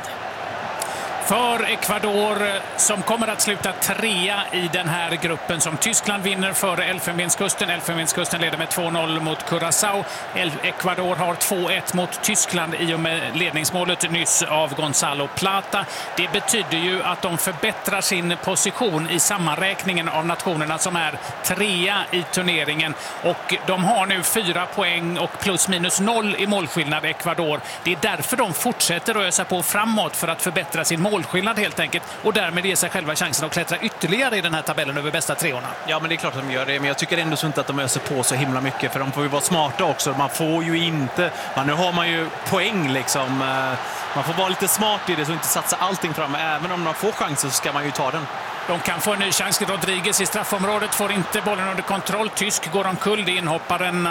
För Ecuador, som kommer att sluta trea i den här gruppen, som Tyskland vinner före Elfenbenskusten. Elfenbenskusten leder med två noll mot Curaçao. Ecuador har två ett mot Tyskland i och med ledningsmålet nyss av Gonzalo Plata. Det betyder ju att de förbättrar sin position i sammanräkningen av nationerna som är trea i turneringen. Och de har nu fyra poäng och plus minus noll i målskillnad, Ecuador. Det är därför de fortsätter att ösa på framåt, för att förbättra sin mål målskillnad helt enkelt, och därmed ger sig själva chansen att klättra ytterligare i den här tabellen över bästa treorna. Ja, men det är klart att de gör det, men jag tycker ändå så inte att de öser på så himla mycket, för de får ju vara smarta också. Man får ju inte, man, nu har man ju poäng liksom, man får vara lite smart i det så inte satsa allting fram. Även om man får chansen så ska man ju ta den. De kan få en ny chans. Rodriguez i straffområdet får inte bollen under kontroll. Tysk går omkull. Det inhopparen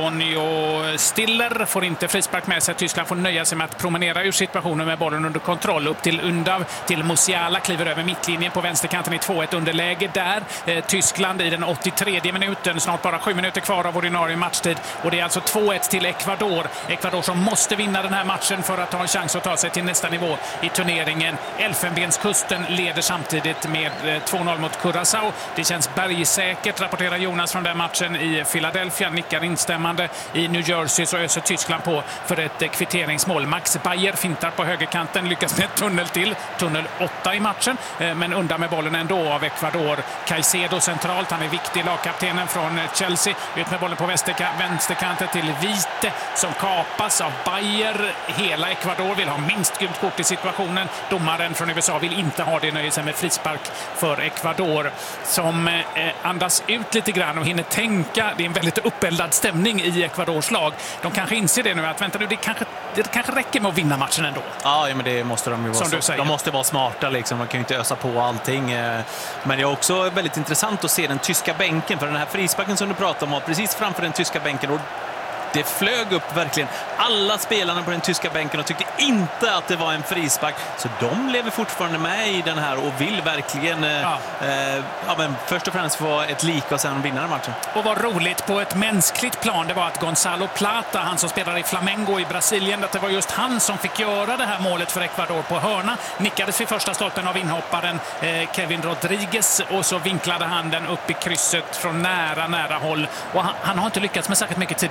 Antonio Stiller får inte frispark med sig. Tyskland får nöja sig med att promenera ur situationen med bollen under kontroll. Upp till Undav, till Musiala, kliver över mittlinjen på vänsterkanten i två ett underläge där. Eh, Tyskland i den åttiotredje minuten, snart bara sju minuter kvar av ordinarie matchtid. Och det är alltså två ett till Ecuador. Ecuador som måste vinna den här matchen för att ha en chans att ta sig till nästa nivå i turneringen. Elfenbenskusten leder samtidigt med två noll mot Curaçao. Det känns bergsäkert, rapporterar Jonas från den matchen i Philadelphia. Nickar instämmande. I New Jersey så öser Tyskland på för ett kvitteringsmål. Max Bayer fintar på högerkanten, lyckas med tunnel till. Tunnel åtta i matchen, men undan med bollen ändå av Ecuador. Caicedo centralt, han är viktig, lagkaptenen från Chelsea. Ut med bollen på vänsterkanten till Vite som kapas av Bayer. Hela Ecuador vill ha minst gult kort i situationen. Domaren från U S A vill inte ha det, nöjer sig med frispark för Ecuador, som eh, andas ut lite grann och hinner tänka. Det är en väldigt uppeldad stämning i Ecuadors lag. De kanske inser det nu, att vänta nu, det kanske, det kanske räcker med att vinna matchen ändå. Ja, men det måste de ju vara. Som du säger. De måste vara smarta liksom. De kan ju inte ösa på allting. Men det är också väldigt intressant att se den tyska bänken, för den här frisparken som du pratar om var precis framför den tyska bänken, och det flög upp verkligen alla spelarna på den tyska bänken och tyckte inte att det var en frispark. Så de lever fortfarande med i den här och vill verkligen ja. Eh, ja, men först och främst få ett lik och sen vinna den matchen. Och vad roligt på ett mänskligt plan det var att Gonzalo Plata, han som spelar i Flamengo i Brasilien, att det var just han som fick göra det här målet för Ecuador på hörna. Nickades vid första stolpen av inhopparen eh, Kevin Rodriguez, och så vinklade han den upp i krysset från nära, nära håll. Och han, han har inte lyckats med särskilt mycket tidigare i matchen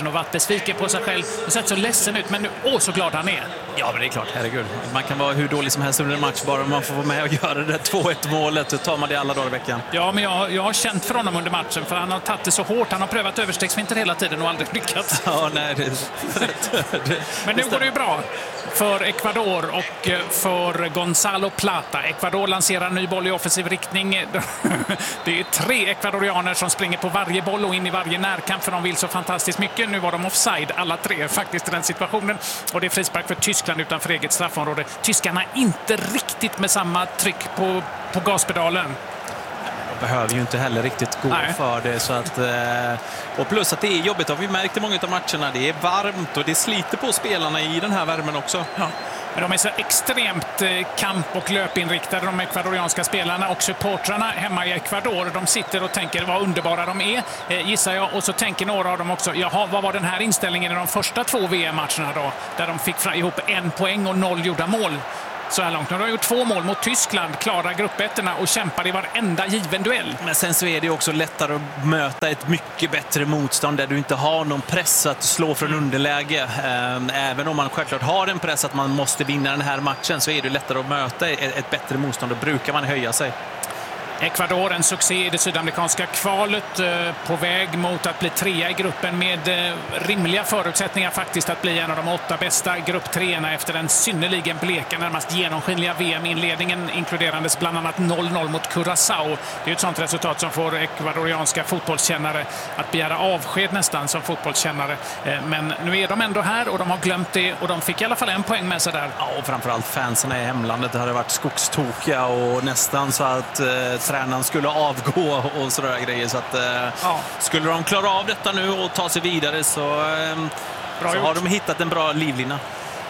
och varit besviken på sig själv och sett så ledsen ut, men nu, åh så glad han är. Ja, men det är klart, herregud. Man kan vara hur dålig som helst under en match, bara man får vara med och göra det där två ett målet, så tar man det alla dagar i veckan. Ja, men jag, jag har känt för honom under matchen, för han har tagit det så hårt. Han har prövat överstegsfinter hela tiden och aldrig lyckats. Ja, nej, det, det, men nu går det ju bra för Ecuador och för Gonzalo Plata. Ecuador lanserar en ny boll i offensiv riktning. Det är tre ecuadorianer som springer på varje boll och in i varje närkamp, för de vill så fantastiskt mycket. Nu var de offside, alla tre faktiskt i den situationen. Och det är frispark för Tyskland utanför eget straffområde. Tyskarna inte riktigt med samma tryck på, på gaspedalen. De behöver ju inte heller riktigt gå Nej. för det. Så att, och plus att det är jobbigt, har vi märkt i många av matcherna. Det är varmt och det sliter på spelarna i den här värmen också. Ja. Men de är så extremt kamp- och löpinriktade, de ekvadorianska spelarna, och supportrarna hemma i Ecuador. De sitter och tänker vad underbara de är, gissar jag. Och så tänker några av dem också, jaha, vad var den här inställningen i de första två V M-matcherna då? Där de fick ihop en poäng och noll gjorda mål. Så här långt. Nu har de gjort två mål mot Tyskland, klara gruppettorna och kämpar i varenda given duell. Men sen så är det också lättare att möta ett mycket bättre motstånd där du inte har någon press att slå från underläge. Även om man självklart har en press att man måste vinna den här matchen, så är det lättare att möta ett bättre motstånd, och brukar man höja sig. Ecuador, en succé i det sydamerikanska kvalet, eh, på väg mot att bli trea i gruppen med eh, rimliga förutsättningar faktiskt att bli en av de åtta bästa grupptreorna efter den synnerligen bleka, närmast genomskinliga V M-inledningen, inkluderandes bland annat noll noll mot Curaçao. Det är ett sånt resultat som får ekvadorianska fotbollskännare att begära avsked nästan som fotbollskännare. Eh, men nu är de ändå här och de har glömt det, och de fick i alla fall en poäng med sig där. Ja, och framförallt fansen i hemlandet, det hade varit skogstokiga och nästan så att eh, tränaren skulle avgå och sådär grejer. Så att, eh, ja. Skulle de klara av detta nu och ta sig vidare, så, eh, så har de hittat en bra livlina.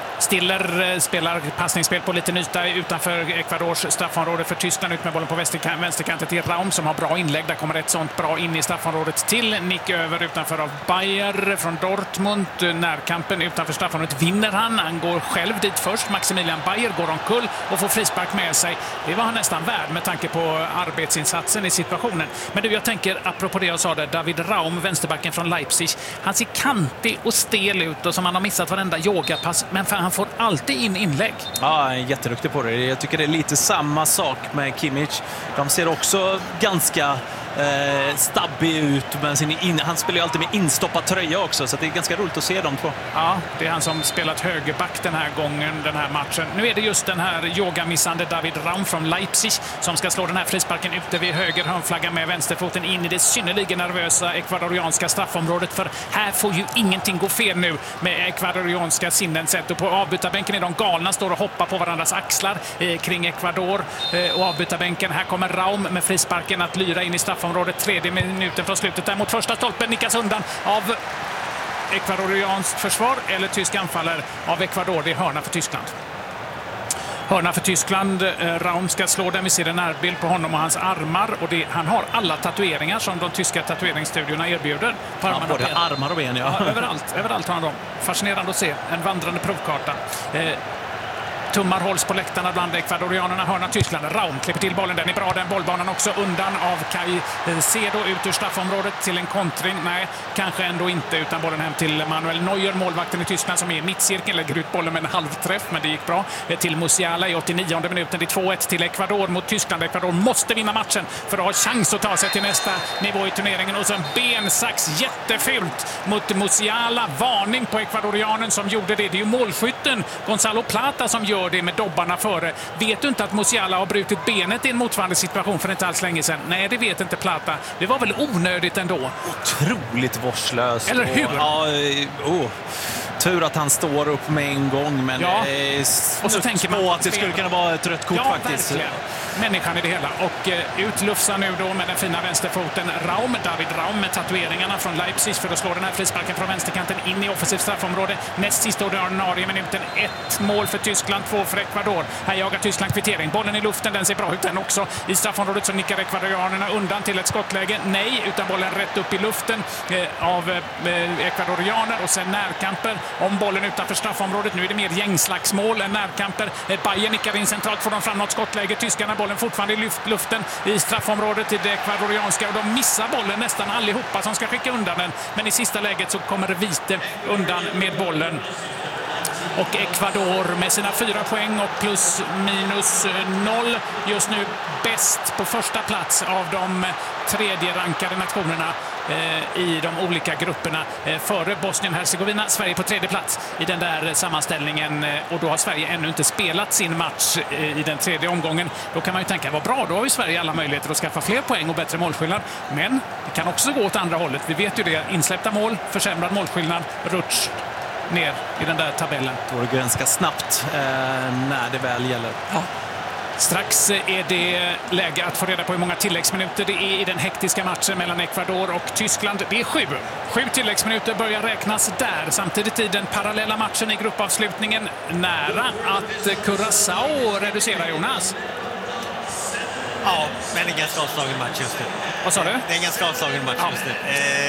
Stiller spelar passningsspel på liten yta utanför Ecuadors straffområde för Tyskland. Ut med bollen på vänsterkanten till Raum som har bra inlägg. Där kommer ett sånt bra in i straffområdet till Nick över utanför av Bayer från Dortmund. Närkampen utanför straffområdet vinner han. Han går själv dit först. Maximilian Bayer går omkull och får frispark med sig. Det var han nästan värd med tanke på arbetsinsatsen i situationen. Men du, jag tänker, apropå det jag sa där, David Raum, vänsterbacken från Leipzig. Han ser kantig och stel ut och som han har missat varenda yogapass. Men fan, han får alltid in inlägg. Ja, han är jätteduktig på det. Jag tycker det är lite samma sak med Kimmich. De ser också ganska eh, stabbig ut. Men sin in, han spelar ju alltid med instoppad tröja också, så det är ganska roligt att se dem två. Ja, det är han som spelat högerback den här gången, den här matchen. Nu är det just den här yogamissande David Raum från Leipzig som ska slå den här frisparken ute vid höger hörnflagga med vänsterfoten in i det synnerligen nervösa ekvadorianska straffområdet. För här får ju ingenting gå fel nu med ekvadorianska sinnen sett. Och på avbytarbänken är de galna, står och hoppar på varandras axlar eh, kring Ecuador. Eh, och avbytarbänken, här kommer Raum med frisparken att lyra in i straffområdet. Tredje minuten från slutet där mot första stolpen, nickas undan av ekvadorianskt försvar, eller tysk anfaller av Ecuador. Det är hörna för Tyskland. Hörna för Tyskland. Raum ska slå den. Vi ser en närbild på honom och hans armar. Och det, han har alla tatueringar som de tyska tatueringsstudiorna erbjuder. På ja, både armar och ben, ja. ja överallt, överallt har han dem. Fascinerande att se. En vandrande provkarta. Eh, Tummar hålls på läktarna bland ekvadorianerna. Hörna Tyskland. Raum klipper till bollen. Den är bra, den bollbanan också. Undan av Kai Cedo ut ur straffområdet till en kontring. Nej, kanske ändå inte, utan bollen hem till Manuel Neuer, målvakten i Tyskland, som är i mittcirkeln. Lägger ut bollen med en halvträff, men det gick bra. Till Musiala i åttionionde minuten. Det är två ett till Ecuador mot Tyskland. Ecuador måste vinna matchen för att ha chans att ta sig till nästa nivå i turneringen. Och så en bensax jättefult mot Musiala. Varning på ekvadorianen som gjorde det. Det är ju målskytten Gonzalo Plata som gör det med dobbarna före. Vet du inte att Musiala har brutit benet i en motsvarande situation för inte alls länge sedan? Nej, det vet inte Plata. Det var väl onödigt ändå. Otroligt vårdslöst. Eller hur? Och, ja, oh. Tur att han står upp med en gång, men ja. eh, och så tänker man att det skulle kunna vara ett rött kort, ja, faktiskt. Verkligen. Människan i det hela. Och eh, utlufsar nu då med den fina vänsterfoten Raum, David Raum med tatueringarna från Leipzig för att slå den här frisparken från vänsterkanten in i offensivt straffområde. Näst sista ordinarie minuten. Ett mål för Tyskland, två för Ecuador. Här jagar Tyskland kvittering. Bollen i luften, den ser bra ut den också. I straffområdet så nickar ekvadorianerna undan till ett skottläge. Nej, utan bollen rätt upp i luften eh, av eh, ekvadorianer, och sen närkamper om bollen utanför straffområdet. Nu är det mer gängslagsmål än närkamper. Bayern nickar in centralt, får de fram något skottläge. Tyskarna bollen fortfarande i luften i straffområdet i det ekvadorianska och de missar bollen nästan allihopa som ska skicka undan den. Men i sista läget så kommer Vite undan med bollen. Och Ecuador med sina fyra poäng och plus minus noll just nu bäst på första plats av de tredje rankade nationerna eh, i de olika grupperna eh, före Bosnien-Hercegovina. Sverige på tredje plats i den där sammanställningen eh, och då har Sverige ännu inte spelat sin match eh, i den tredje omgången. Då kan man ju tänka, vad bra, då har ju Sverige alla möjligheter att skaffa fler poäng och bättre målskillnad. Men det kan också gå åt andra hållet. Vi vet ju det, insläppta mål, försämrad målskillnad, rutsch ner i den där tabellen. Då går det ganska snabbt eh, när det väl gäller. Ja. Strax är det läge att få reda på hur många tilläggsminuter det är i den hektiska matchen mellan Ecuador och Tyskland. Det är sju. Sju tilläggsminuter börjar räknas där. Samtidigt i den parallella matchen i gruppavslutningen nära att Curaçao reducerar, Jonas. Ja, men en ganska avslagen match just nu. Vad sa du? Det är en ganska avslagen match ja. just nu.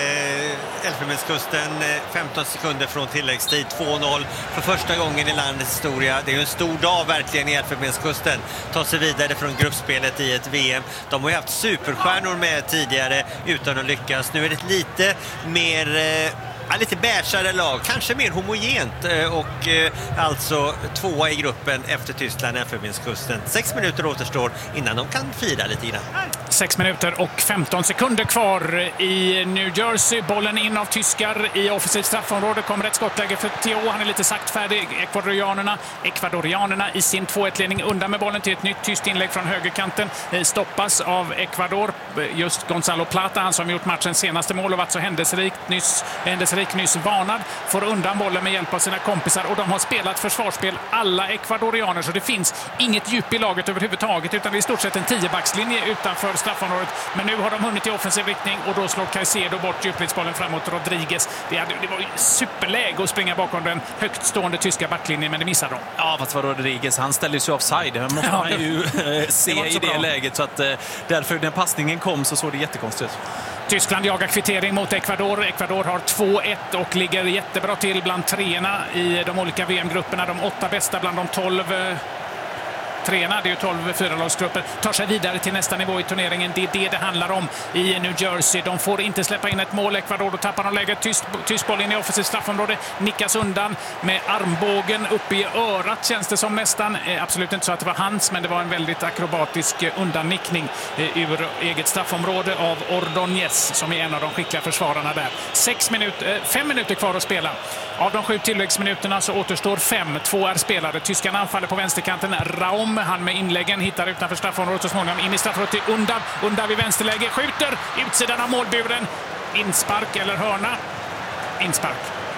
Eh, Elfenbenskusten, femton sekunder från tilläggstid, två noll för första gången i landets historia. Det är ju en stor dag verkligen i Elfenbenskusten. Ta sig vidare från gruppspelet i ett V M. De har ju haft superstjärnor med tidigare utan att lyckas. Nu är det lite mer... Eh, Ja, lite bärsare lag, kanske mer homogent och eh, alltså tvåa i gruppen efter Tyskland, Elfenbenskusten. Sex minuter återstår innan de kan fira lite grann. Sex minuter och femton sekunder kvar i New Jersey. Bollen in av tyskar i offensivt straffområde. Kommer ett skottläge för Theo. Han är lite saktfärdig. Ekvadorianerna, Ekvadorianerna i sin två ett-ledning undan med bollen till ett nytt tyst inlägg från högerkanten. Stoppas av Ecuador. Just Gonzalo Plata, han som gjort matchens senaste mål och varit så händelserikt nyss, händelserikt nyss varnad, får undan bollen med hjälp av sina kompisar och de har spelat försvarsspel alla ekvadorianer så det finns inget djup i laget överhuvudtaget utan det är i stort sett en tiobackslinje utanför straffområdet. Men nu har de hunnit i offensiv riktning och då slår Caicedo bort djupledsbollen framåt Rodriguez. Det, hade, det var ju superläge att springa bakom den högt stående tyska backlinjen men det missade de. Ja, fast var Rodriguez, han ställde sig offside. Det måste man ju se det i det bra. läget så att därför när passningen kom så såg det jättekonstigt ut. Tyskland jagar kvittering mot Ecuador. Ecuador har två ett och ligger jättebra till bland treorna i de olika V M-grupperna. De åtta bästa bland de tolv treorna, det är ju tolv fyralagsgrupper, tar sig vidare till nästa nivå i turneringen. Det är det det handlar om i New Jersey. De får inte släppa in ett mål. Ecuador, då tappar de läget. Tysk, tysk boll in i offensivt straffområde. Nickas undan med armbågen uppe i örat känns det som nästan. Eh, absolut inte så att det var hans, men det var en väldigt akrobatisk undannickning eh, ur eget straffområde av Ordóñez som är en av de skickliga försvararna där. Sex minut, eh, fem minuter kvar att spela. Av de sju tilläggsminuterna så återstår fem. Två är spelade. Tyskarna anfaller på vänsterkanten. Raum, han med inläggen, hittar utanför straffområdet så småningom in i straffområdet till Unda. Unda vid vänsterläge, skjuter utsidan av målburen. Inspark eller hörna. Inspark.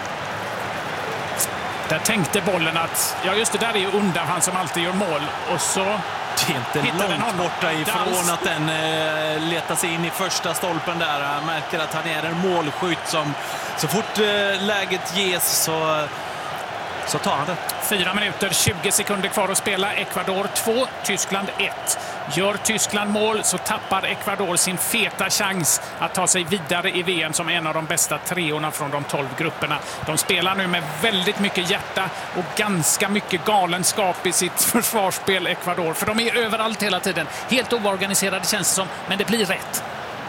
Där tänkte bollen att, ja just det, där är ju Unda, han som alltid gör mål. Och så det är inte långt borta ifrån att den eh, letar sig in i första stolpen där. Han märker att han är en målskytt som så fort eh, läget ges så, så tar han det. Fyra minuter, tjugo sekunder kvar att spela. Ecuador två, Tyskland ett. Gör Tyskland mål så tappar Ecuador sin feta chans att ta sig vidare i V M som en av de bästa treorna från de tolv grupperna. De spelar nu med väldigt mycket hjärta och ganska mycket galenskap i sitt försvarsspel, Ecuador. För de är överallt hela tiden. Helt oorganiserade känns det som, men det blir rätt.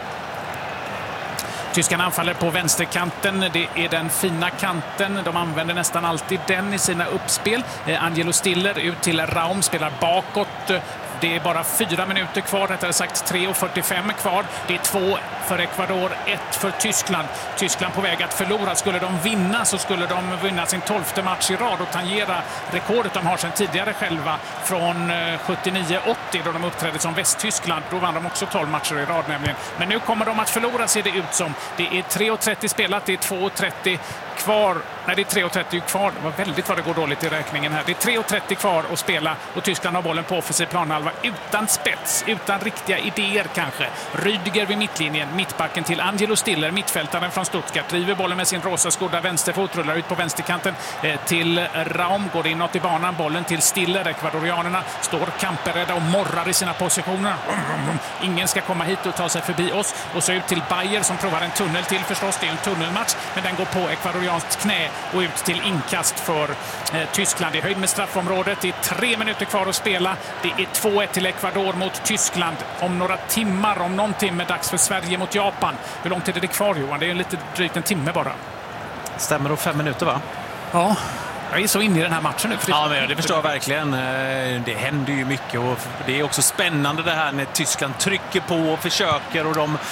Tyskarna anfaller på vänsterkanten. Det är den fina kanten. De använder nästan alltid den i sina uppspel. Eh, Angelo Stiller ut till Raum, spelar bakåt. Det är bara fyra minuter kvar, rättare sagt tre och fyrtiofem kvar. Det är två för Ecuador, ett för Tyskland. Tyskland på väg att förlora. Skulle de vinna så skulle de vinna sin tolfte match i rad och tangera rekordet de har sedan tidigare själva från sjuttionio åttio då de uppträdde som Västtyskland. Då vann de också tolv matcher i rad nämligen. Men nu kommer de att förlora, ser det ut som. Det är tre och trettio spelat, det är två och trettio kvar. Nej, det är tre och trettio kvar. Det var väldigt vad det går dåligt i räkningen här. Det är tre och trettio kvar att spela och Tyskland har bollen på offensiv planhalva utan spets, utan riktiga idéer kanske. Rüdiger vid mittlinjen, mittbacken till Angelo Stiller, mittfältaren från Stuttgart. Driver bollen med sin rosa skodda vänsterfot, rullar ut på vänsterkanten till Raum, går inåt i banan, bollen till Stiller. Ekvadorianerna står kamperrädda och morrar i sina positioner. Ingen ska komma hit och ta sig förbi oss. Och så ut till Bayer som provar en tunnel till förstås. Det är en tunnelmatch, men den går på ekvadorianskt knä och ut till inkast för eh, Tyskland. I höjd med straffområdet. Det är tre minuter kvar att spela. Det är två ett till Ekvador mot Tyskland. Om några timmar, om någon timme, dags för Sverige mot Japan. Hur lång tid är det kvar, Johan? Det är lite drygt en timme bara. Stämmer då fem minuter, va? Ja. Jag är så inne i den här matchen nu. Ja, men det förstår jag verkligen. Det händer ju mycket och det är också spännande det här när Tyskland trycker på och försöker och de,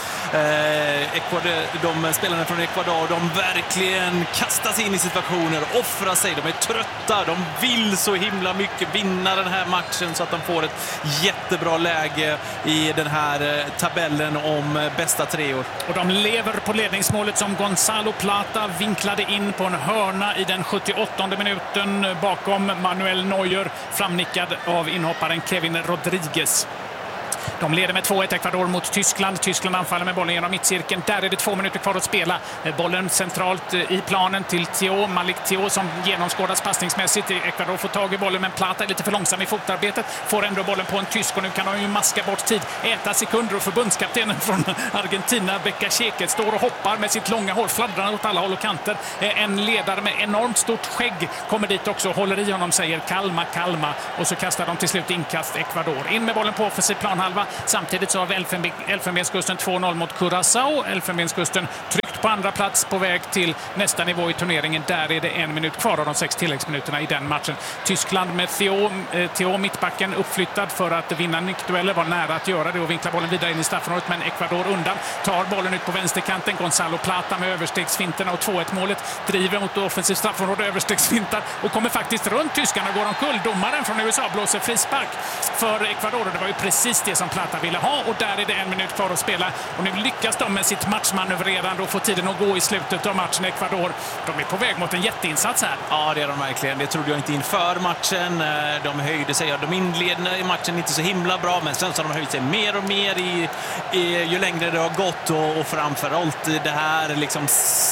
eh, Ecuador, de spelarna från Ecuador, de verkligen kastar sig in i situationer, offrar sig, de är trötta, de vill så himla mycket vinna den här matchen så att de får ett jättebra läge i den här tabellen om bästa treor. Och de lever på ledningsmålet som Gonzalo Plata vinklade in på en hörna i den sjuttioåttonde minuten bakom Manuel Neuer, framnickad av inhopparen Kevin Rodriguez. De leder med två ett Ekvador mot Tyskland. Tyskland anfaller med bollen genom mittcirkeln. Där är det två minuter kvar att spela. Bollen centralt i planen till Theo, Malik Theo som genomskådas passningsmässigt. Ekvador får tag i bollen, men Plata är lite för långsam i fotarbetet. Får ändå bollen på en tysk och nu kan de ju maska bort tid. Äta sekunder och förbundskaptenen från Argentina, Becacheke, står och hoppar med sitt långa hår, fladdrar åt alla håll och kanter. En ledare med enormt stort skägg kommer dit också och håller i honom, säger kalma, kalma. Och så kastar de till slut inkast Ekvador. In med bollen på offensiv planhalva. Samtidigt så har Elfenben, Elfenbenskusten två noll mot Curaçao. Elfenbenskusten tryckt på andra plats på väg till nästa nivå i turneringen. Där är det en minut kvar av de sex tilläggsminuterna i den matchen. Tyskland med Theo, eh, Theo mittbacken uppflyttad för att vinna nickdueller, var nära att göra det och vinkla bollen vidare in i straffområdet, men Ekvador undan. Tar bollen ut på vänsterkanten. Gonzalo Plata med överstegsfinterna och två ett målet. Driver mot offensivt straffområde, överstegsfintar och kommer faktiskt runt tyskarna och går omkull. Domaren från U S A blåser frispark för Ekvador och det var ju precis det som Plata ville ha och där är det en minut kvar att spela och nu lyckas de med sitt matchmanövrerande och få tiden att gå i slutet av matchen. Ekvador, de är på väg mot en jätteinsats här. Ja, det är de verkligen. Det trodde jag inte inför matchen. De höjde sig, de inledde i matchen inte så himla bra, men sen så har de höjt sig mer och mer i, i, ju längre det har gått och, och framförallt det här liksom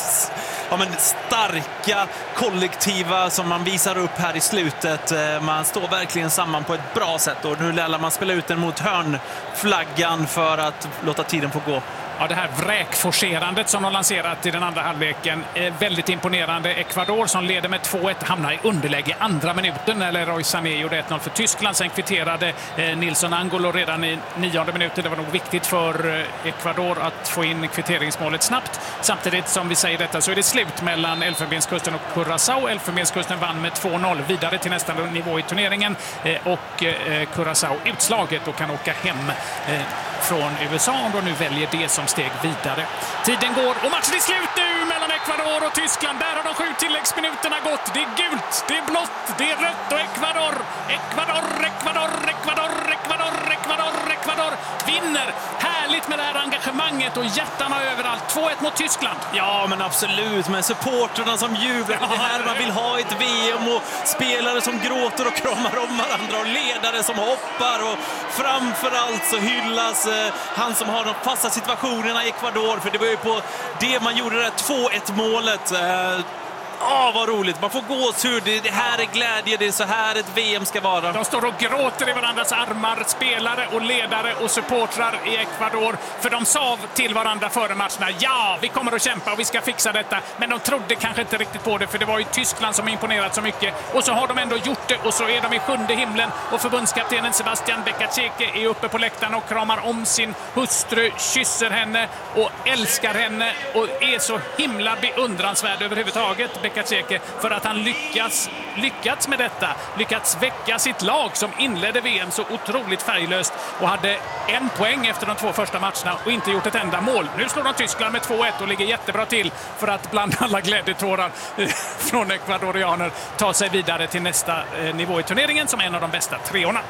ja, men starka kollektiva som man visar upp här i slutet. Man står verkligen samman på ett bra sätt och nu lär man spela ut den mot hörnflaggan för att låta tiden få gå. Ja, det här vräkforcerandet som de lanserat i den andra halvleken är väldigt imponerande. Ekvador som leder med två ett hamnar i underläge andra minuten, eller Roy Sané gjorde ett noll för Tyskland. Sen kvitterade eh, Nilsson Angolo redan i nionde minuten. Det var nog viktigt för eh, Ekvador att få in kvitteringsmålet snabbt. Samtidigt som vi säger detta så är det slut mellan Elfenbenskusten och Curaçao. Elfenbenskusten vann med två noll vidare till nästa nivå i turneringen eh, och eh, Curaçao utslaget och kan åka hem eh, från U S A och nu väljer det som steg vidare. Tiden går och matchen är slut nu mellan Ekvador och Tyskland. Där har de sju tilläggsminuterna gått. Det är gult, det är blått, det är rött och Ekvador, Ekvador, Ekvador, Ekvador, Ekvador, Ekvador, Ekvador vinner. Härligt med det här engagemanget och hjärtarna överallt. två ett mot Tyskland. Ja, men absolut. Med supporterna som jublar. Det här man vill ha i ett V M och spelare som gråter och kramar om varandra och ledare som hoppar och framförallt så hyllas eh, han som har de fasta situationerna i Ekvador, för det var ju på det man gjorde det där två ett målet. Eh, Åh, vad roligt. Man får gåshud. Det, det här är glädje. Det är så här ett V M ska vara. De står och gråter i varandras armar. Spelare och ledare och supportrar i Ekvador. För de sa till varandra före matcherna. Ja, vi kommer att kämpa och vi ska fixa detta. Men de trodde kanske inte riktigt på det. För det var ju Tyskland som imponerat så mycket. Och så har de ändå gjort det. Och så är de i sjunde himlen. Och förbundskaptenen Sebastian Becacheke är uppe på läktaren och kramar om sin hustru. Kysser henne och älskar henne. Och är så himla beundransvärd överhuvudtaget. Becacheke, för att han lyckas, lyckats med detta. Lyckats väcka sitt lag som inledde V M så otroligt färglöst och hade en poäng efter de två första matcherna och inte gjort ett enda mål. Nu slår de Tyskland med två ett och ligger jättebra till för att bland alla glädjetårar från ekvadorianer ta sig vidare till nästa nivå i turneringen som en av de bästa treorna.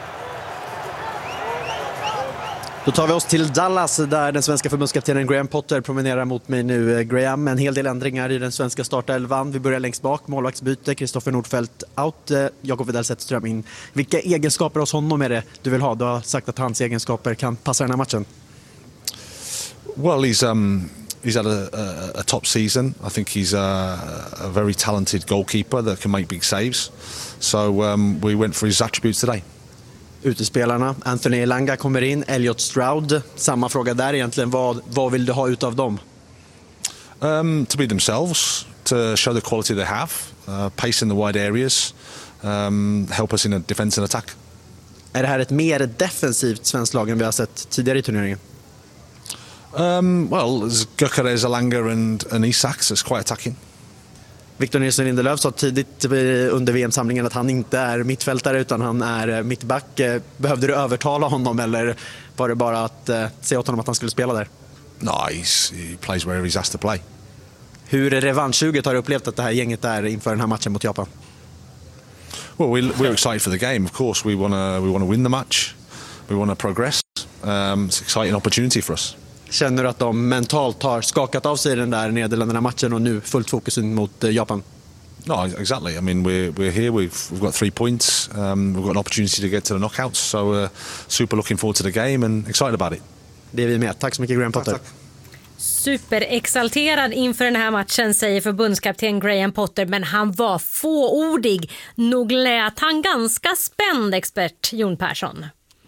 Då tar vi oss till Dallas där den svenska förbundskaptenen Graham Potter promenerar mot mig nu. Graham, en hel del ändringar i den svenska startelvan. Vi börjar längst bak, målvaktsbyte, Kristoffer Nordfeldt out, Jakob Widell Zetterström in. Vilka egenskaper hos honom är det du vill ha? Du har sagt att hans egenskaper kan passa den här matchen. Well, he's um, he's had a, a, a top season. I think he's a, a very talented goalkeeper that can make big saves. So um, we went for his attributes today. Utespelarna, Anthony Elanga kommer in, Elliot Stroud. Samma fråga där egentligen. Vad, vad vill du ha utav dem? Um, to be themselves, to show the quality they have, uh, pace in the wide areas, um, help us in a defense and attack. Är det här ett mer defensivt svenskt lag än vi har sett tidigare i turneringen? Um, well, Gyökeres, Elanga and, and Isak, so it's quite attacking. Victor Nilsson Lindelöf sa tidigt under V M-samlingen att han inte är mittfältare utan han är mittback. Behövde du övertala honom eller var det bara att uh, säga åt honom att han skulle spela där? No, he's, he plays wherever he's asked to play. Hur revanschsuget har du upplevt att det här gänget är inför den här matchen mot Japan? Well, we're, we're excited for the game. Of course, we want to we want to win the match. We want to progress. Um, it's an exciting opportunity for us. Känner du att de mentalt har skakat av sig den där Nederländerna-matchen och nu fullt fokus mot Japan? No, exactly. I mean, we're we're here. We've we've got three points. Um, we've got an opportunity to get to the knockouts. So, uh, super looking forward to the game and excited about it. Det är vi med. Tack så mycket, Graham Potter. Tack, tack. Superexalterad inför den här matchen, säger förbundskapten Graham Potter, men han var fåordig. Nog lät han ganska spänd, expert Jon Persson.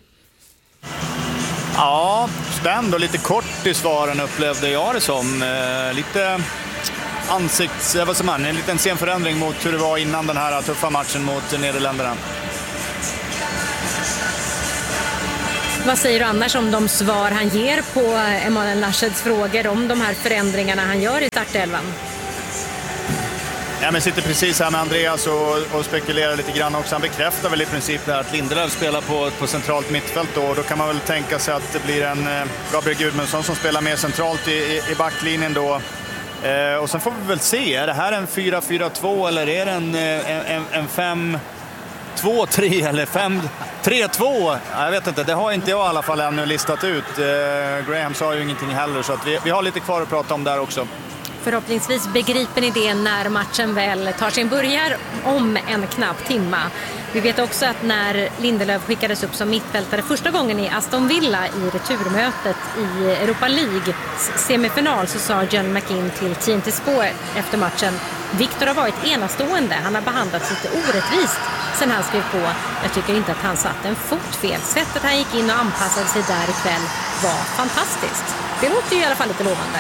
Ja, spänd och lite kort i svaren upplevde jag det som. Eh, lite ansikts... Vad som man, en liten sen förändring mot hur det var innan den här tuffa matchen mot Nederländerna. Vad säger du annars om de svar han ger på Emanuel Laschets frågor om de här förändringarna han gör i startelvan? Ja, men sitter precis här med Andreas och, och spekulerar lite grann också. Han bekräftar väl i princip det här att Lindelöf spelar på, på centralt mittfält då. Och då kan man väl tänka sig att det blir en eh, Gabriel Gudmundsson som spelar mer centralt i, i, i backlinjen då. Eh, och sen får vi väl se, är det här en fyra fyra två eller är det en, en, en fem två tre eller fem tre två? Jag vet inte, det har inte jag i alla fall ännu listat ut. Eh, Graham sa ju ingenting heller, så att vi, vi har lite kvar att prata om där också. Förhoppningsvis begriper ni det när matchen väl tar sin början om en knapp timma. Vi vet också att när Lindelöf skickades upp som mittfältare första gången i Aston Villa i returmötet i Europa League semifinal, så sa John McInn till T N T Sport efter matchen: Victor har varit enastående, han har behandlats lite orättvist sen han skrev på. Jag tycker inte att han satt en fot fel. Sättet han gick in och anpassade sig där ikväll var fantastiskt. Det låter ju i alla fall lite lovande.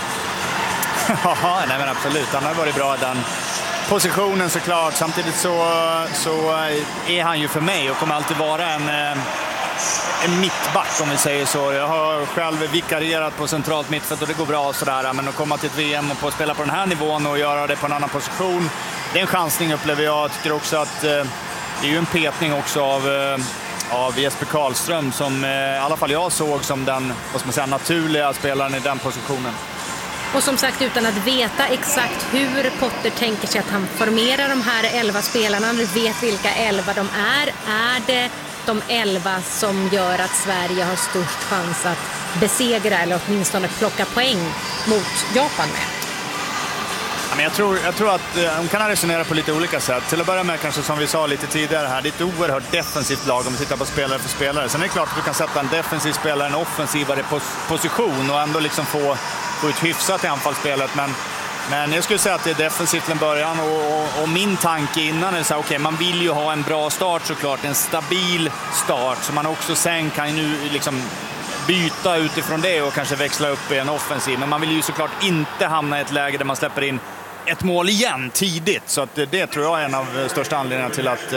Ja, nej men absolut. Han har varit bra i den positionen såklart. Samtidigt så, så är han ju för mig och kommer alltid vara en, en mittback om vi säger så. Jag har själv vikarierat på centralt mittfält och det går bra sådär. Men att komma till ett V M och på att spela på den här nivån och göra det på en annan position, det är en chansning upplever jag. Jag tycker också att det är ju en petning också av, av Jesper Karlström som i alla fall jag såg som den, vad ska man säga, naturliga spelaren i den positionen. Och som sagt, utan att veta exakt hur Potter tänker sig att han formerar de här elva spelarna, vi vet vilka elva de är, är det de elva som gör att Sverige har störst chans att besegra eller åtminstone plocka poäng mot Japan med? Ja, men jag, tror, jag tror att de kan resonera på lite olika sätt. Till att börja med kanske som vi sa lite tidigare här, det är ett oerhört defensivt lag om vi tittar på spelare för spelare. Sen är det klart att du kan sätta en defensiv spelare i en offensivare pos- position och ändå liksom få gå ut hyfsat i anfallsspelet, men, men jag skulle säga att det är defensivt till en början och, och, och min tanke innan är så här, okej, okay, man vill ju ha en bra start såklart, en stabil start så man också sen kan nu liksom byta utifrån det och kanske växla upp i en offensiv, men man vill ju såklart inte hamna i ett läge där man släpper in ett mål igen tidigt, så att det, det tror jag är en av största anledningarna till att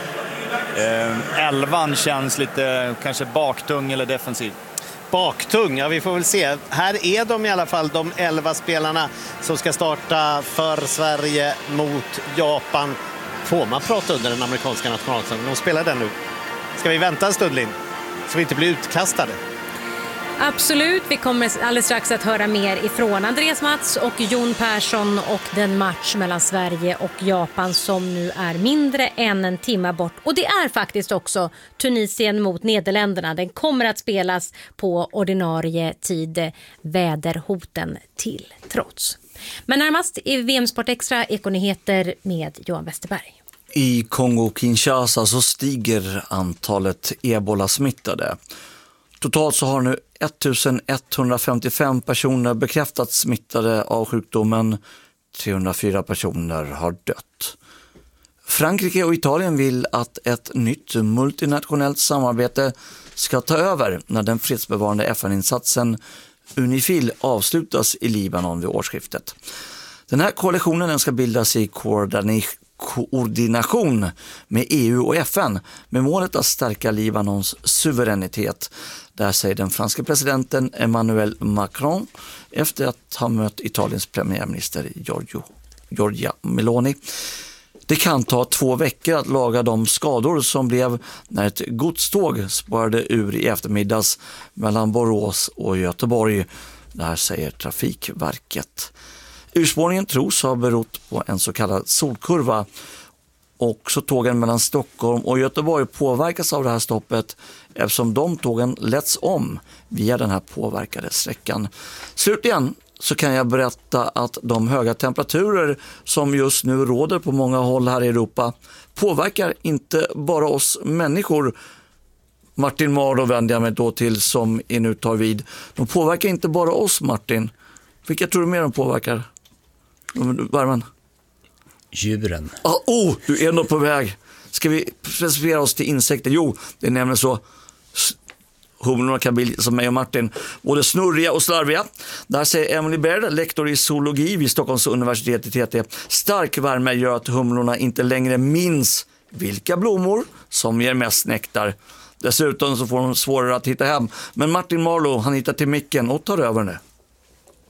eh, elvan känns lite kanske baktung eller defensiv. Baktung, ja vi får väl se. Här är de i alla fall, de elva spelarna som ska starta för Sverige mot Japan. Får man prata under den amerikanska nationalsången? De spelar den nu. Ska vi vänta en stund, Linn? Så vi inte blir utkastade. Absolut, vi kommer alldeles strax att höra mer ifrån Andreas Mats och Jon Persson och den match mellan Sverige och Japan som nu är mindre än en timme bort. Och det är faktiskt också Tunisien mot Nederländerna. Den kommer att spelas på ordinarie tid, väderhoten till trots. Men närmast i V M Sport Extra Ekonyheter med Johan Westerberg. I Kongo-Kinshasa så stiger antalet ebola-smittade. Totalt så har nu ettusenetthundrafemtiofem personer bekräftats smittade av sjukdomen. trehundrafyra personer har dött. Frankrike och Italien vill att ett nytt multinationellt samarbete ska ta över när den fredsbevarande F N-insatsen Unifil avslutas i Libanon vid årsskiftet. Den här koalitionen den ska bildas i koordination med E U och F N med målet att stärka Libanons suveränitet. Där säger den franska presidenten Emmanuel Macron efter att ha mött Italiens premiärminister Giorgio, Giorgia Meloni. Det kan ta två veckor att laga de skador som blev när ett godståg spårade ur i eftermiddags mellan Borås och Göteborg. Det här säger Trafikverket. Urspårningen tros ha berott på en så kallad solkurva. Också tågen mellan Stockholm och Göteborg påverkas av det här stoppet eftersom de tågen letts om via den här påverkade sträckan. Slutligen så kan jag berätta att de höga temperaturer som just nu råder på många håll här i Europa påverkar inte bara oss människor. Martin Mardo vänder jag mig då till som är nu tar vid. De påverkar inte bara oss, Martin. Vilka tror du mer de påverkar? Värmen? Djuren. Ah, oh, du är ändå på väg. Ska vi specificera oss till insekter? Jo, det är nämligen så. Humlorna kan bli som mig och Martin, både snurriga och slarviga. Där säger Emily Baird, lektor i zoologi vid Stockholms universitet i T T. Stark värme gör att humlorna inte längre minns vilka blommor som ger mest nektar. Dessutom så får de svårare att hitta hem. Men Martin Marlowe, han hittar till micken och tar över nu.